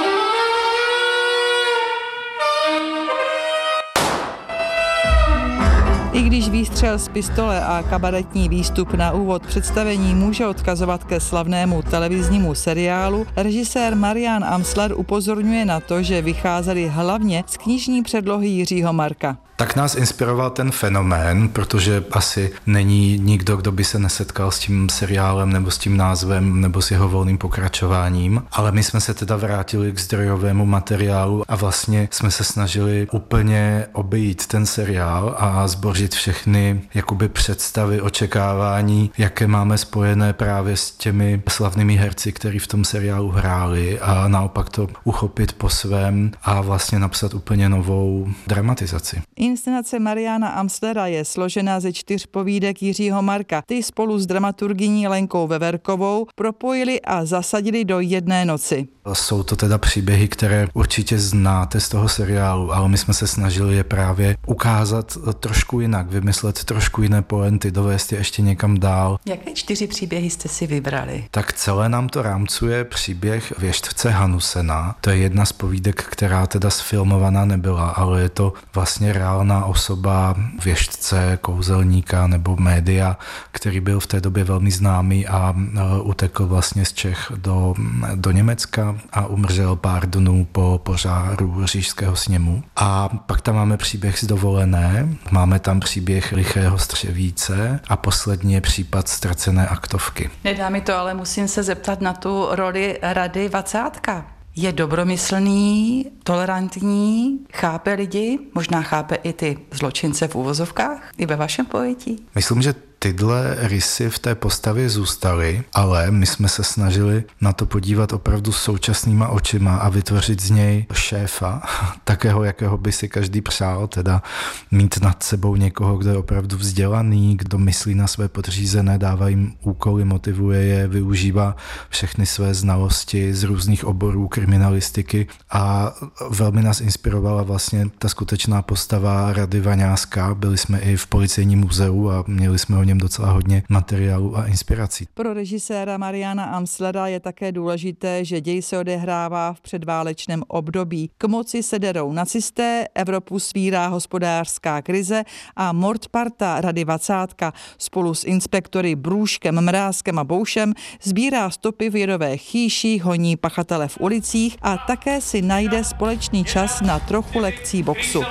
I když výstřel z pistole a kabaretní výstup na úvod představení může odkazovat ke slavnému televiznímu seriálu, režisér Marian Amsler upozorňuje na to, že vycházeli hlavně z knižní předlohy Jiřího Marka.
Tak nás inspiroval ten fenomén, protože asi není nikdo, kdo by se nesetkal s tím seriálem nebo s tím názvem nebo s jeho volným pokračováním, ale my jsme se teda vrátili k zdrojovému materiálu a vlastně jsme se snažili úplně obejít ten seriál a zbořit všechny jakoby představy, očekávání, jaké máme spojené právě s těmi slavnými herci, kteří v tom seriálu hráli, a naopak to uchopit po svém a vlastně napsat úplně novou dramatizaci.
Inscenace Mariana Amslera je složena ze čtyř povídek Jiřího Marka. Ty spolu s dramaturgyní Lenkou Veverkovou propojili a zasadili do jedné noci.
Jsou to teda příběhy, které určitě znáte z toho seriálu, ale my jsme se snažili je právě ukázat trošku jinak, vymyslet trošku jiné pointy, dovést je ještě někam dál.
Jaké čtyři příběhy jste si vybrali?
Tak celé nám to rámcuje příběh věštce Hanusena. To je jedna z povídek, která teda sfilmovaná nebyla, ale je to vlastně reálná osoba věštce, kouzelníka nebo média, který byl v té době velmi známý a utekl vlastně z Čech do, do Německa a umřel pár dnů po požáru Říšského sněmu. A pak tam máme příběh z dovolené, máme tam příběh Lichého střevíce a poslední je případ ztracené aktovky.
Nedá mi to, ale musím se zeptat na tu roli Rady Vacátka. Je dobromyslný, tolerantní, chápe lidi, možná chápe i ty zločince v uvozovkách, i ve vašem pojetí?
Myslím, že tyhle rysy v té postavě zůstaly, ale my jsme se snažili na to podívat opravdu současnýma očima a vytvořit z něj šéfa, takého, jakého by si každý přál, teda mít nad sebou někoho, kdo je opravdu vzdělaný, kdo myslí na své podřízené, dává jim úkoly, motivuje je, využívá všechny své znalosti z různých oborů kriminalistiky a velmi nás inspirovala vlastně ta skutečná postava Rady Vaňáska. Byli jsme i v Policejním muzeu a měli jsme o něm docela hodně materiálu a inspirací.
Pro režiséra Mariana Amslera je také důležité, že děj se odehrává v předválečném období. K moci se derou nacisté, Evropu svírá hospodářská krize a mordparta Rady Vacátka spolu s inspektory Brůškem, Mrázkem a Boušem sbírá stopy v Jedové chýši, honí pachatele v ulicích a také si najde společný čas na trochu lekcí boxu.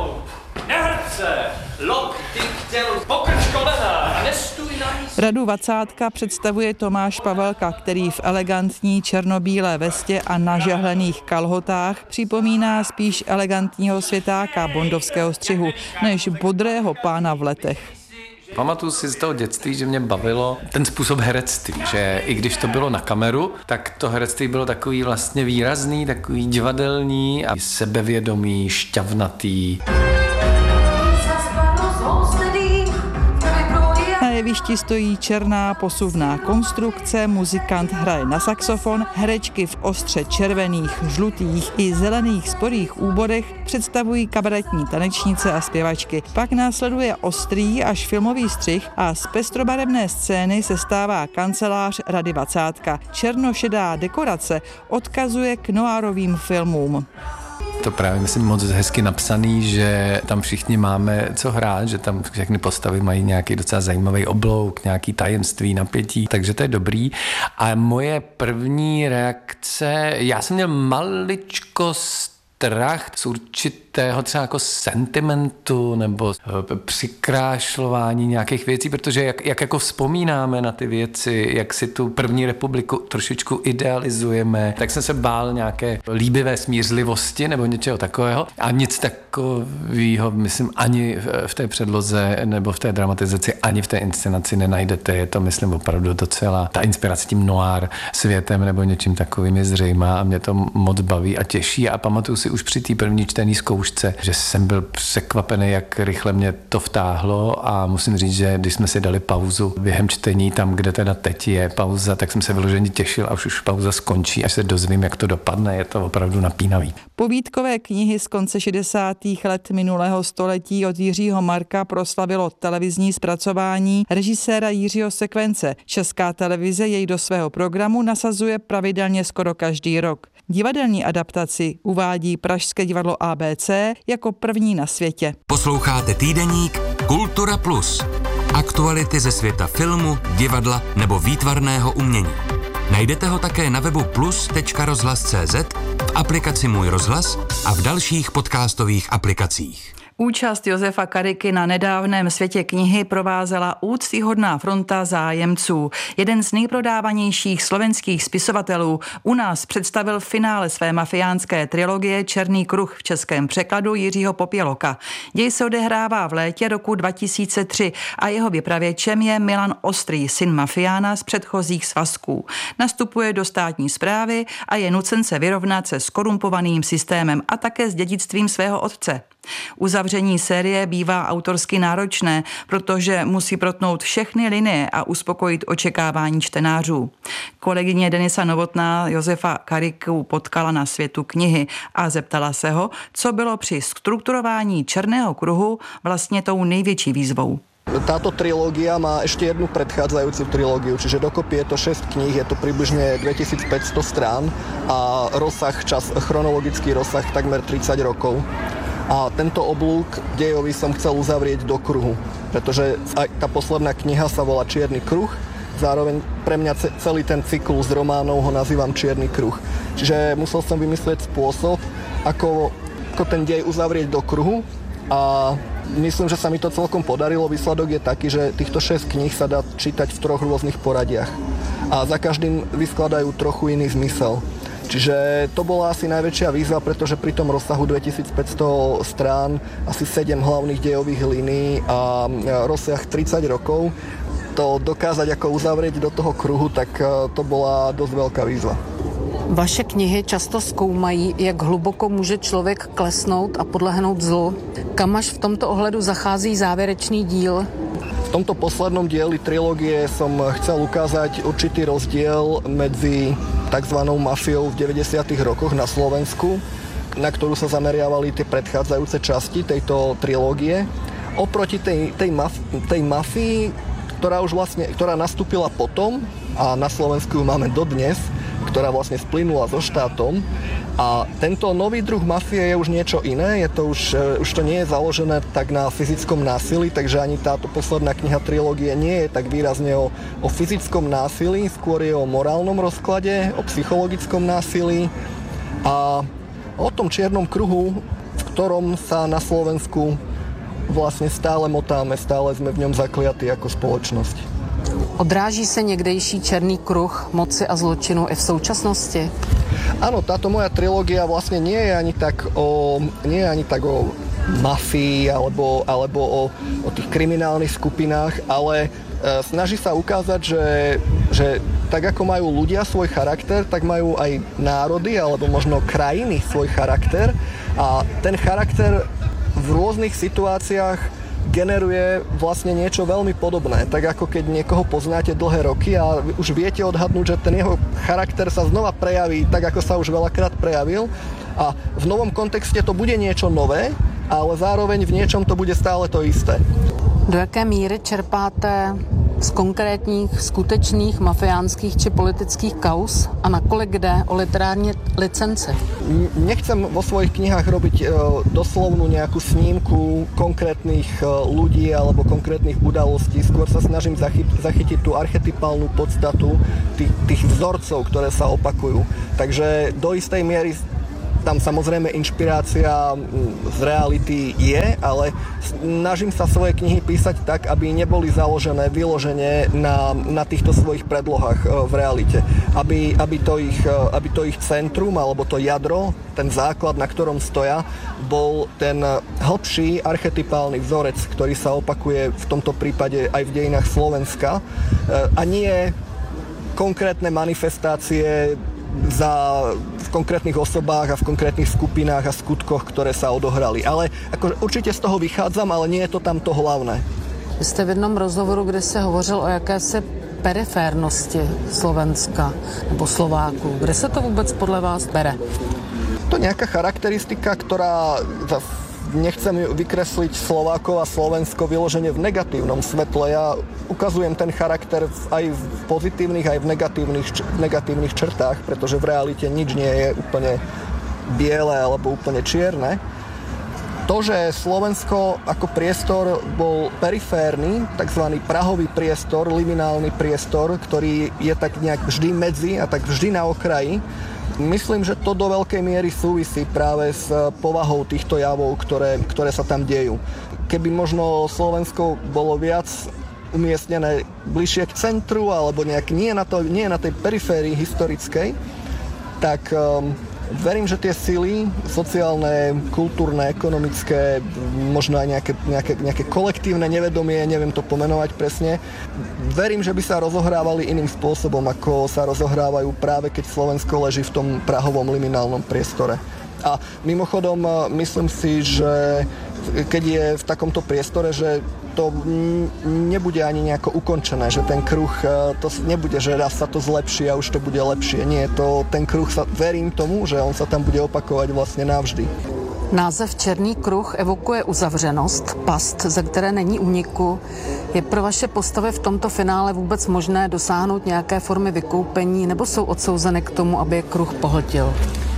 Radu Vacátka představuje Tomáš Pavelka, který v elegantní černobílé vestě a nažehlených kalhotách připomíná spíš elegantního světáka bondovského střihu, než bodrého pána v letech.
Pamatuju si z toho dětství, že mě bavilo ten způsob herectví, že i když to bylo na kameru, tak to herectví bylo takový vlastně výrazný, takový divadelní a sebevědomý, šťavnatý.
Na jevišti stojí černá posuvná konstrukce, muzikant hraje na saxofon, herečky v ostře červených, žlutých i zelených sporých úborech představují kabaretní tanečnice a zpěvačky. Pak následuje ostrý až filmový střih a z pestrobarevné scény se stává kancelář Rady dvacátka. Černošedá dekorace odkazuje k noárovým filmům.
To právě myslím moc hezky napsaný, že tam všichni máme co hrát, že tam všechny postavy mají nějaký docela zajímavý oblouk, nějaký tajemství, napětí, takže to je dobrý. A moje první reakce, já jsem měl maličko strach z určitého třeba jako sentimentu nebo přikrášlování nějakých věcí, protože jak, jak jako vzpomínáme na ty věci, jak si tu první republiku trošičku idealizujeme, tak jsem se bál nějaké líbivé smířlivosti nebo něčeho takového a nic takového, myslím, ani v té předloze nebo v té dramatizaci, ani v té inscenaci nenajdete. Je to, myslím, opravdu docela ta inspirace tím noir světem nebo něčím takovým je zřejmá a mě to moc baví a těší a pamatuju si už při té první čtený zkoušce, že jsem byl překvapený, jak rychle mě to vtáhlo a musím říct, že když jsme si dali pauzu během čtení tam, kde teda teď je pauza, tak jsem se vyloženě těšil a už už pauza skončí, až se dozvím, jak to dopadne, je to opravdu napínavý.
Povídkové knihy z konce šedesátých let minulého století od Jiřího Marka proslavilo televizní zpracování režiséra Jiřího Sekvence. Česká televize jej do svého programu nasazuje pravidelně skoro každý rok. Divadelní adaptaci uvádí Pražské divadlo A B C jako první na světě.
Posloucháte týdeník Kultura Plus. Aktuality ze světa filmu, divadla nebo výtvarného umění. Najdete ho také na webu plus tečka rozhlas tečka cé zet, v aplikaci Můj rozhlas a v dalších podcastových aplikacích.
Účast Josefa Kariky na nedávném Světě knihy provázela úctyhodná fronta zájemců. Jeden z nejprodávanějších slovenských spisovatelů u nás představil finále své mafiánské trilogie Černý kruh v českém překladu Jiřího Popěloka. Děj se odehrává v létě roku dva tisíce tři a jeho vypravěčem je Milan Ostrý, syn mafiána z předchozích svazků. Nastupuje do státní správy a je nucen se vyrovnat se skorumpovaným systémem a také s dědictvím svého otce. Uzavření série bývá autorsky náročné, protože musí protnout všechny linie a uspokojit očekávání čtenářů. Kolegyně Denisa Novotná Josefa Kariku potkala na Světu knihy a zeptala se ho, co bylo při strukturování Černého kruhu vlastně tou největší výzvou.
Táto trilógia má ešte jednu predchádzajúcu trilógiu, čiže dokopy je to šesť kníh, je to približne dvetisícpäťsto strán a rozsah, čas, chronologický rozsah takmer tridsať rokov. A tento oblúk dejový som chcel uzavrieť do kruhu, pretože aj tá posledná kniha sa volá Čierny kruh, zároveň pre mňa celý ten cyklus románov ho nazývam Čierny kruh. Čiže musel som vymyslieť spôsob, ako, ako ten dej uzavrieť do kruhu a myslím, že sa mi to celkom podarilo. Výsledok je taký, že týchto šesť kníh sa dá čítať v troch rôznych poradiach a za každým vyskladajú trochu iný zmysel. Čiže to bola asi najväčšia výzva, pretože pri tom rozsahu dvetisícpäťsto strán, asi sedem hlavných dejových línií a rozsah tridsať rokov, to dokázať ako uzavrieť do toho kruhu, tak to bola dosť veľká výzva.
Vaše knihy často zkoumají, jak hluboko může člověk klesnout a podlehnout zlu. Kam až v tomto ohledu zachází závěrečný díl?
V tomto poslednom dieli trilógie som chcel ukázať určitý rozdiel medzi takzvanou mafiou v deväťdesiatych rokoch na Slovensku, na ktorú sa zameriavali tie predchádzajúce časti tejto trilógie, oproti tej, tej, maf, tej mafii, ktorá už vlastne, ktorá nastúpila potom a na Slovensku máme dodnes, ktorá vlastne splynula so štátom. A tento nový druh mafie je už niečo iné, je to už, už to nie je založené tak na fyzickom násilí, takže ani táto posledná kniha trilógie nie je tak výrazne o, o fyzickom násilí, skôr je o morálnom rozklade, o psychologickom násilí a o tom čiernom kruhu, v ktorom sa na Slovensku vlastne stále motáme, stále sme v ňom zakliatí ako spoločnosť.
Odráží se někdejší černý kruh moci a zločinu i v současnosti?
Áno, táto moja trilógia vlastne nie je ani tak o, nie je ani tak o mafii alebo, alebo o, o tých kriminálnych skupinách, ale snaží sa ukázať, že, že tak ako majú ľudia svoj charakter, tak majú aj národy alebo možno krajiny svoj charakter a ten charakter v rôznych situáciách generuje vlastne niečo veľmi podobné. Tak ako keď niekoho poznáte dlhé roky a už viete odhadnúť, že ten jeho charakter sa znova prejaví tak, ako sa už veľakrát prejavil a v novom kontexte to bude niečo nové, ale zároveň v niečom to bude stále to isté.
Do jaké míry čerpáte z konkrétních, skutečných mafiánskych či politických kauz a nakolik jde o literární licenci?
Nechcem vo svojich knihách robiť doslovnú nejakú snímku konkrétnych ľudí alebo konkrétnych udalostí. Skôr sa snažím zachytiť, zachytiť tú archetypálnu podstatu tých, tých vzorcov, ktoré sa opakujú. Takže do istej miery tam samozrejme inšpirácia z reality je, ale snažím sa svoje knihy písať tak, aby neboli založené vyložene na, na týchto svojich predlohách v realite. Aby, aby, to ich, aby to ich centrum alebo to jadro, ten základ, na ktorom stoja, bol ten hlbší archetypálny vzorec, ktorý sa opakuje v tomto prípade aj v dejinách Slovenska a nie konkrétne manifestácie za, v konkrétnych osobách a v konkrétnych skupinách a skutkoch, ktoré sa odohrali. Ale ako, určite z toho vychádzam, ale nie je to tam to hlavné.
Vy jste v jednom rozhovoru, kde se hovořil o jakési periférnosti Slovenska nebo Slováků. Kde se to vůbec podle vás bere?
To nejaká charakteristika, ktorá nechcem vykresliť Slovákov a Slovensko vyložene v negatívnom svetle. Ja ukazujem ten charakter aj v pozitívnych, aj v negatívnych, v negatívnych črtách, pretože v realite nič nie je úplne biele alebo úplne čierne. To, že Slovensko ako priestor bol periférny, takzvaný prahový priestor, liminálny priestor, ktorý je tak nejak vždy medzi a tak vždy na okraji, myslím, že to do veľkej miery súvisí práve s povahou týchto javov, ktoré, ktoré sa tam dejú. Keby možno Slovensko bolo viac umiestnené bližšie k centru alebo nejak nie na, to, nie na tej periférii historickej, tak um, verím, že tie sily sociálne, kultúrne, ekonomické, možno aj nejaké, nejaké, nejaké kolektívne nevedomie, neviem to pomenovať presne, verím, že by sa rozohrávali iným spôsobom, ako sa rozohrávajú práve keď Slovensko leží v tom prahovom liminálnom priestore. A mimochodom, myslím si, že keď je v takomto priestore, že to nebude ani nejako ukončené, že ten kruh, to nebude, že raz sa to zlepší a už to bude lepšie. Nie, to, ten kruh, sa, verím tomu, že on sa tam bude opakovať vlastne navždy.
Název Černý kruh evokuje uzavřenost, past, ze které není úniku. Je pro vaše postavy v tomto finále vůbec možné dosáhnout nějaké formy vykoupení, nebo jsou odsouzeny k tomu, aby je kruh pohltil?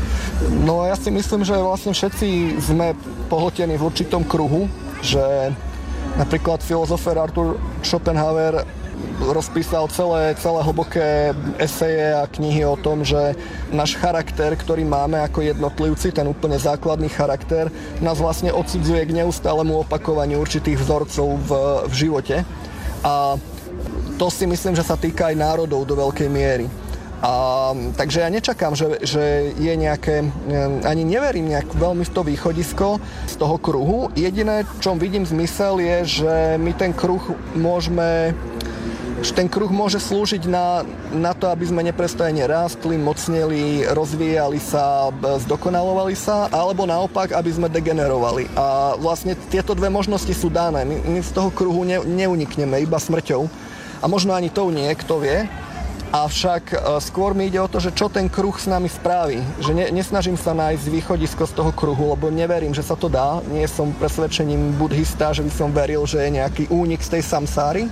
No ja si myslím, že vlastne všetci sme pohltení v určitom kruhu, že napríklad filozofer Arthur Schopenhauer rozpísal celé, celé hlboké eseje a knihy o tom, že náš charakter, ktorý máme ako jednotlivci, ten úplne základný charakter, nás vlastne odsudzuje k neustálemu opakovaniu určitých vzorcov v, v živote. A to si myslím, že sa týka aj národov do veľkej miery. A, takže ja nečakám, že, že je nejaké, ani neverím nejak veľmi v to východisko z toho kruhu. Jediné, čom vidím zmysel, je, že my ten kruh môžeme, že ten kruh môže slúžiť na, na to, aby sme neprestajne rástli, mocneli, rozvíjali sa, zdokonalovali sa, alebo naopak, aby sme degenerovali. A vlastne tieto dve možnosti sú dané. My, my z toho kruhu ne, neunikneme iba smrťou. A možno ani tou nie, kto vie. Avšak skôr mi ide o to, že čo ten kruh s nami spraví. Že ne, nesnažím sa nájsť východisko z toho kruhu, lebo neverím, že sa to dá. Nie som presvedčením buddhista, že by som veril, že je nejaký únik z tej samsáry.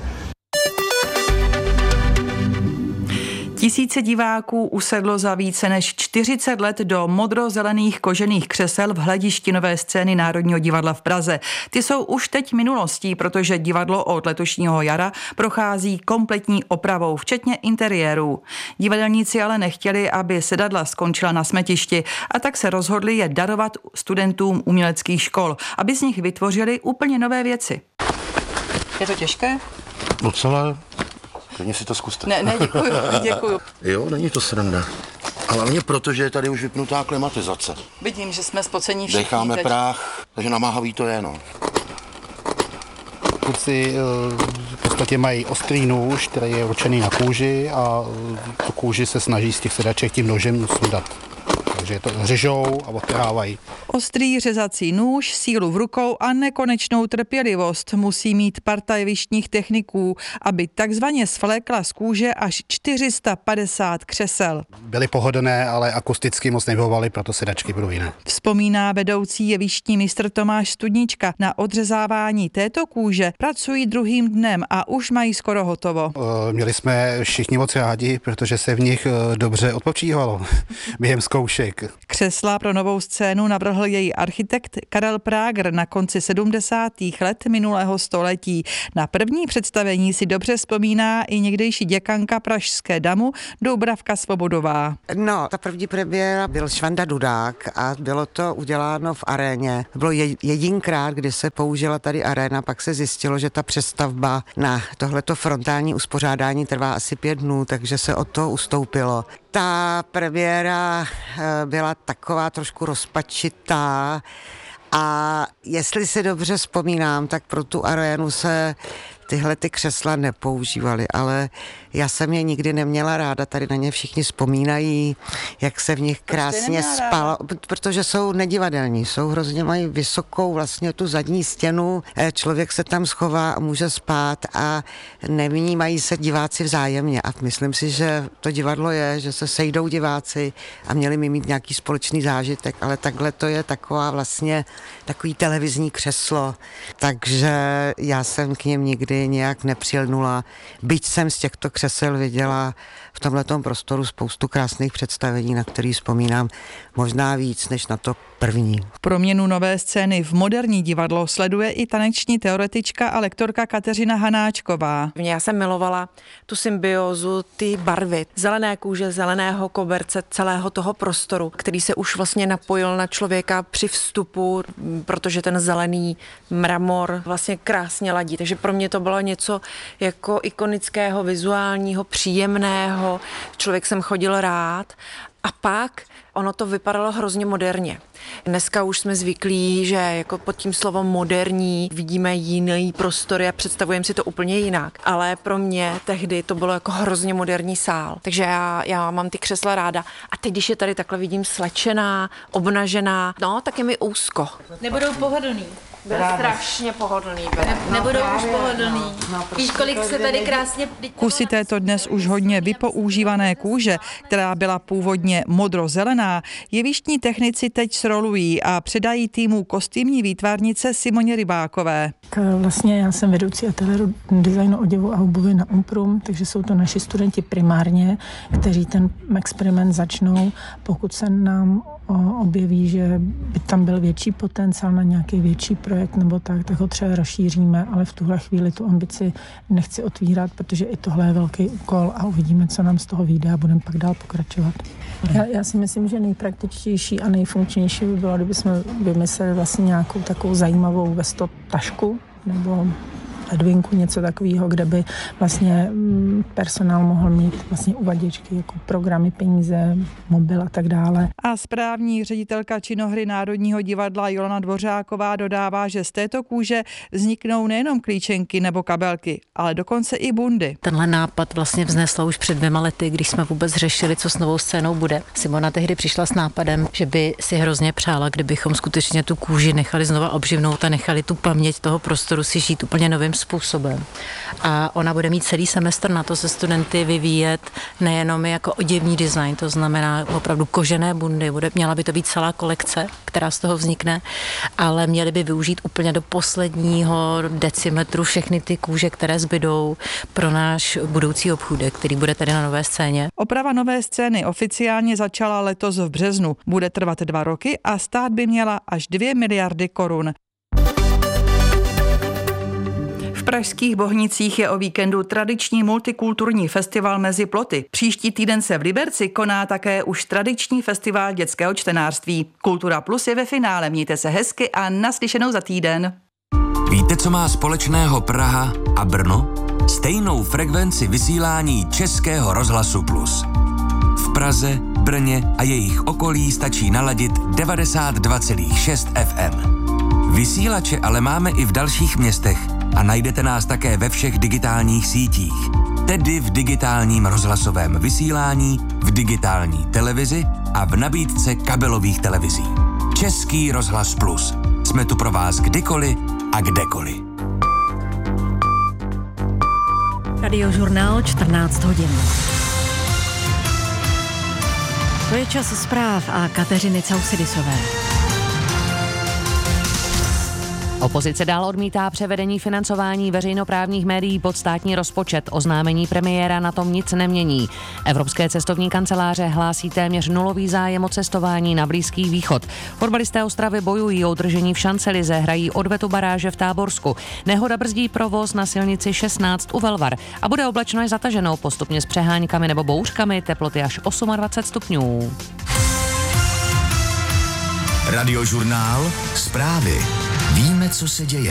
Tisíce diváků usedlo za více než čtyřicet let do modrozelených kožených křesel v hledišti nové scény Národního divadla v Praze. Ty jsou už teď minulostí, protože divadlo od letošního jara prochází kompletní opravou, včetně interiérů. Divadelníci ale nechtěli, aby sedadla skončila na smetišti, a tak se rozhodli je darovat studentům uměleckých škol, aby z nich vytvořili úplně nové věci. Je to těžké?
Docela. Klidně si to zkuste.
Ne, ne, děkuju, děkuju.
Jo, není to sranda. A hlavně proto, že je tady už vypnutá klimatizace.
Vidím, že jsme spocení všichni.
Decháme
teď.
práh, takže namáhavý to je, no.
Kluci v podstatě mají ostrý nůž, který je určený na kůži a tu kůži se snaží z těch sedaček tím nožem sundat. Takže to řežou a odtrhávají.
Ostrý řezací nůž, sílu v rukou a nekonečnou trpělivost musí mít parta jevištních techniků, aby takzvaně svlékla z kůže až čtyři sta padesát křesel.
Byly pohodlné, ale akusticky moc nevyhovovaly, proto sedačky budou jiné.
Vzpomíná vedoucí jevištní mistr Tomáš Studnička. Na odřezávání této kůže pracují druhým dnem a už mají skoro hotovo.
Měli jsme všichni moc rádi, protože se v nich dobře odpočívalo během zkoušek.
Křesla pro novou scénu navrhl její architekt Karel Práger na konci sedmdesátých let minulého století. Na první představení si dobře vzpomíná i někdejší děkanka pražské damu Doubravka Svobodová.
No, ta první premiéra byl Švanda Dudák a bylo to uděláno v aréně. Bylo jedinkrát, kdy se použila tady aréna, pak se zjistilo, že ta přestavba na tohleto frontální uspořádání trvá asi pět dnů, takže se od toho ustoupilo. Ta premiéra byla taková trošku rozpačitá a jestli si dobře vzpomínám, tak pro tu arénu se tyhle ty křesla nepoužívaly, ale já jsem je nikdy neměla ráda, tady na ně všichni vzpomínají, jak se v nich krásně spalo, protože jsou nedivadelní, jsou hrozně, mají vysokou vlastně tu zadní stěnu, člověk se tam schová a může spát a nevnímají se diváci vzájemně a myslím si, že to divadlo je, že se sejdou diváci a měli mi mít nějaký společný zážitek, ale takhle to je taková vlastně takový televizní křeslo, takže já jsem k něm nikdy nějak nepřilnula, byť jsem z těchto křesel viděla v tomhletom prostoru spoustu krásných představení, na který vzpomínám možná víc než na to první.
Proměnu nové scény v moderní divadlo sleduje i taneční teoretička a lektorka Kateřina Hanáčková.
Já jsem milovala tu symbiózu, ty barvy, zelené kůže, zeleného koberce, celého toho prostoru, který se už vlastně napojil na člověka při vstupu, protože ten zelený mramor vlastně krásně ladí. Takže pro mě to bylo něco jako ikonického, vizuálního, příjemného. Člověk jsem chodil rád. A pak ono to vypadalo hrozně moderně. Dneska už jsme zvyklí, že jako pod tím slovem moderní vidíme jiný prostory a představujeme si to úplně jinak. Ale pro mě tehdy to bylo jako hrozně moderní sál. Takže já, já mám ty křesla ráda. A teď, když je tady takhle vidím slečená, obnažená, no, tak je mi úzko.
Nebudou pohodlný.
Byl strašně pohodlný.
Ne, nebudou už pohodlný. No, víš, kolik se tady krásně...
Kusy této dnes už hodně vypoužívané kůže, která byla původně modrozelená, jevištní technici teď srolují a předají týmu kostýmní výtvarnice Simoně Rybákové.
Vlastně já jsem vedoucí ateliéru designu oděvu a obuvy na Umprum, takže jsou to naši studenti primárně, kteří ten experiment začnou, pokud se nám objeví, že by tam byl větší potenciál na nějaký větší projekt nebo tak, tak ho třeba rozšíříme, ale v tuhle chvíli tu ambici nechci otvírat, protože i tohle je velký úkol a uvidíme, co nám z toho vyjde a budeme pak dál pokračovat. Já, já si myslím, že nejpraktičtější a nejfunkčnější by bylo, kdyby jsme vymysleli vlastně nějakou takovou zajímavou vesto tašku nebo ledvinku, něco takového, kde by vlastně personál mohl mít vlastně uvaděčky jako programy, peníze, mobil a tak dále.
A správní ředitelka činohry Národního divadla Jolana Dvořáková dodává, že z této kůže vzniknou nejenom klíčenky nebo kabelky, ale dokonce i bundy.
Tenhle nápad vlastně vznesla už před dvěma lety, když jsme vůbec řešili, co s novou scénou bude. Simona tehdy přišla s nápadem, že by si hrozně přála, kdybychom skutečně tu kůži nechali znova obživnout a nechali tu paměť toho prostoru si žít úplně novým způsobem. A ona bude mít celý semestr na to se studenty vyvíjet nejenom jako oděvní design, to znamená opravdu kožené bundy, bude, měla by to být celá kolekce, která z toho vznikne, ale měli by využít úplně do posledního decimetru všechny ty kůže, které zbydou pro náš budoucí obchůdek, který bude tady na nové scéně.
Oprava nové scény oficiálně začala letos v březnu. Bude trvat dva roky a stát by měla až dvě miliardy korun. V pražských Bohnicích je o víkendu tradiční multikulturní festival Mezi ploty. Příští týden se v Liberci koná také už tradiční festival dětského čtenářství. Kultura Plus je ve finále. Mějte se hezky a naslyšenou za týden.
Víte, co má společného Praha a Brno? Stejnou frekvenci vysílání Českého rozhlasu Plus. V Praze Brně a jejich okolí stačí naladit devadesát dva celá šest F M. Vysílače ale máme i v dalších městech a najdete nás také ve všech digitálních sítích, tedy v digitálním rozhlasovém vysílání, v digitální televizi a v nabídce kabelových televizí. Český rozhlas Plus. Jsme tu pro vás kdykoliv a kdekoliv.
Radiožurnál čtrnáct hodin. To je čas zpráv a Kateřiny Causidisové.
Opozice dál odmítá převedení financování veřejnoprávních médií pod státní rozpočet. Oznámení premiéra na tom nic nemění. Evropské cestovní kanceláře hlásí téměř nulový zájem o cestování na Blízký východ. Fotbalisté Ostravy bojují o udržení v Šancelize, hrají odvetu baráže v Táborsku. Nehoda brzdí provoz na silnici šestnáct u Velvar a bude oblačno až zataženou, postupně s přeháňkami nebo bouřkami, teploty až dvacet osm stupňů.
Radiožurnál Zprávy. Víme, co se děje.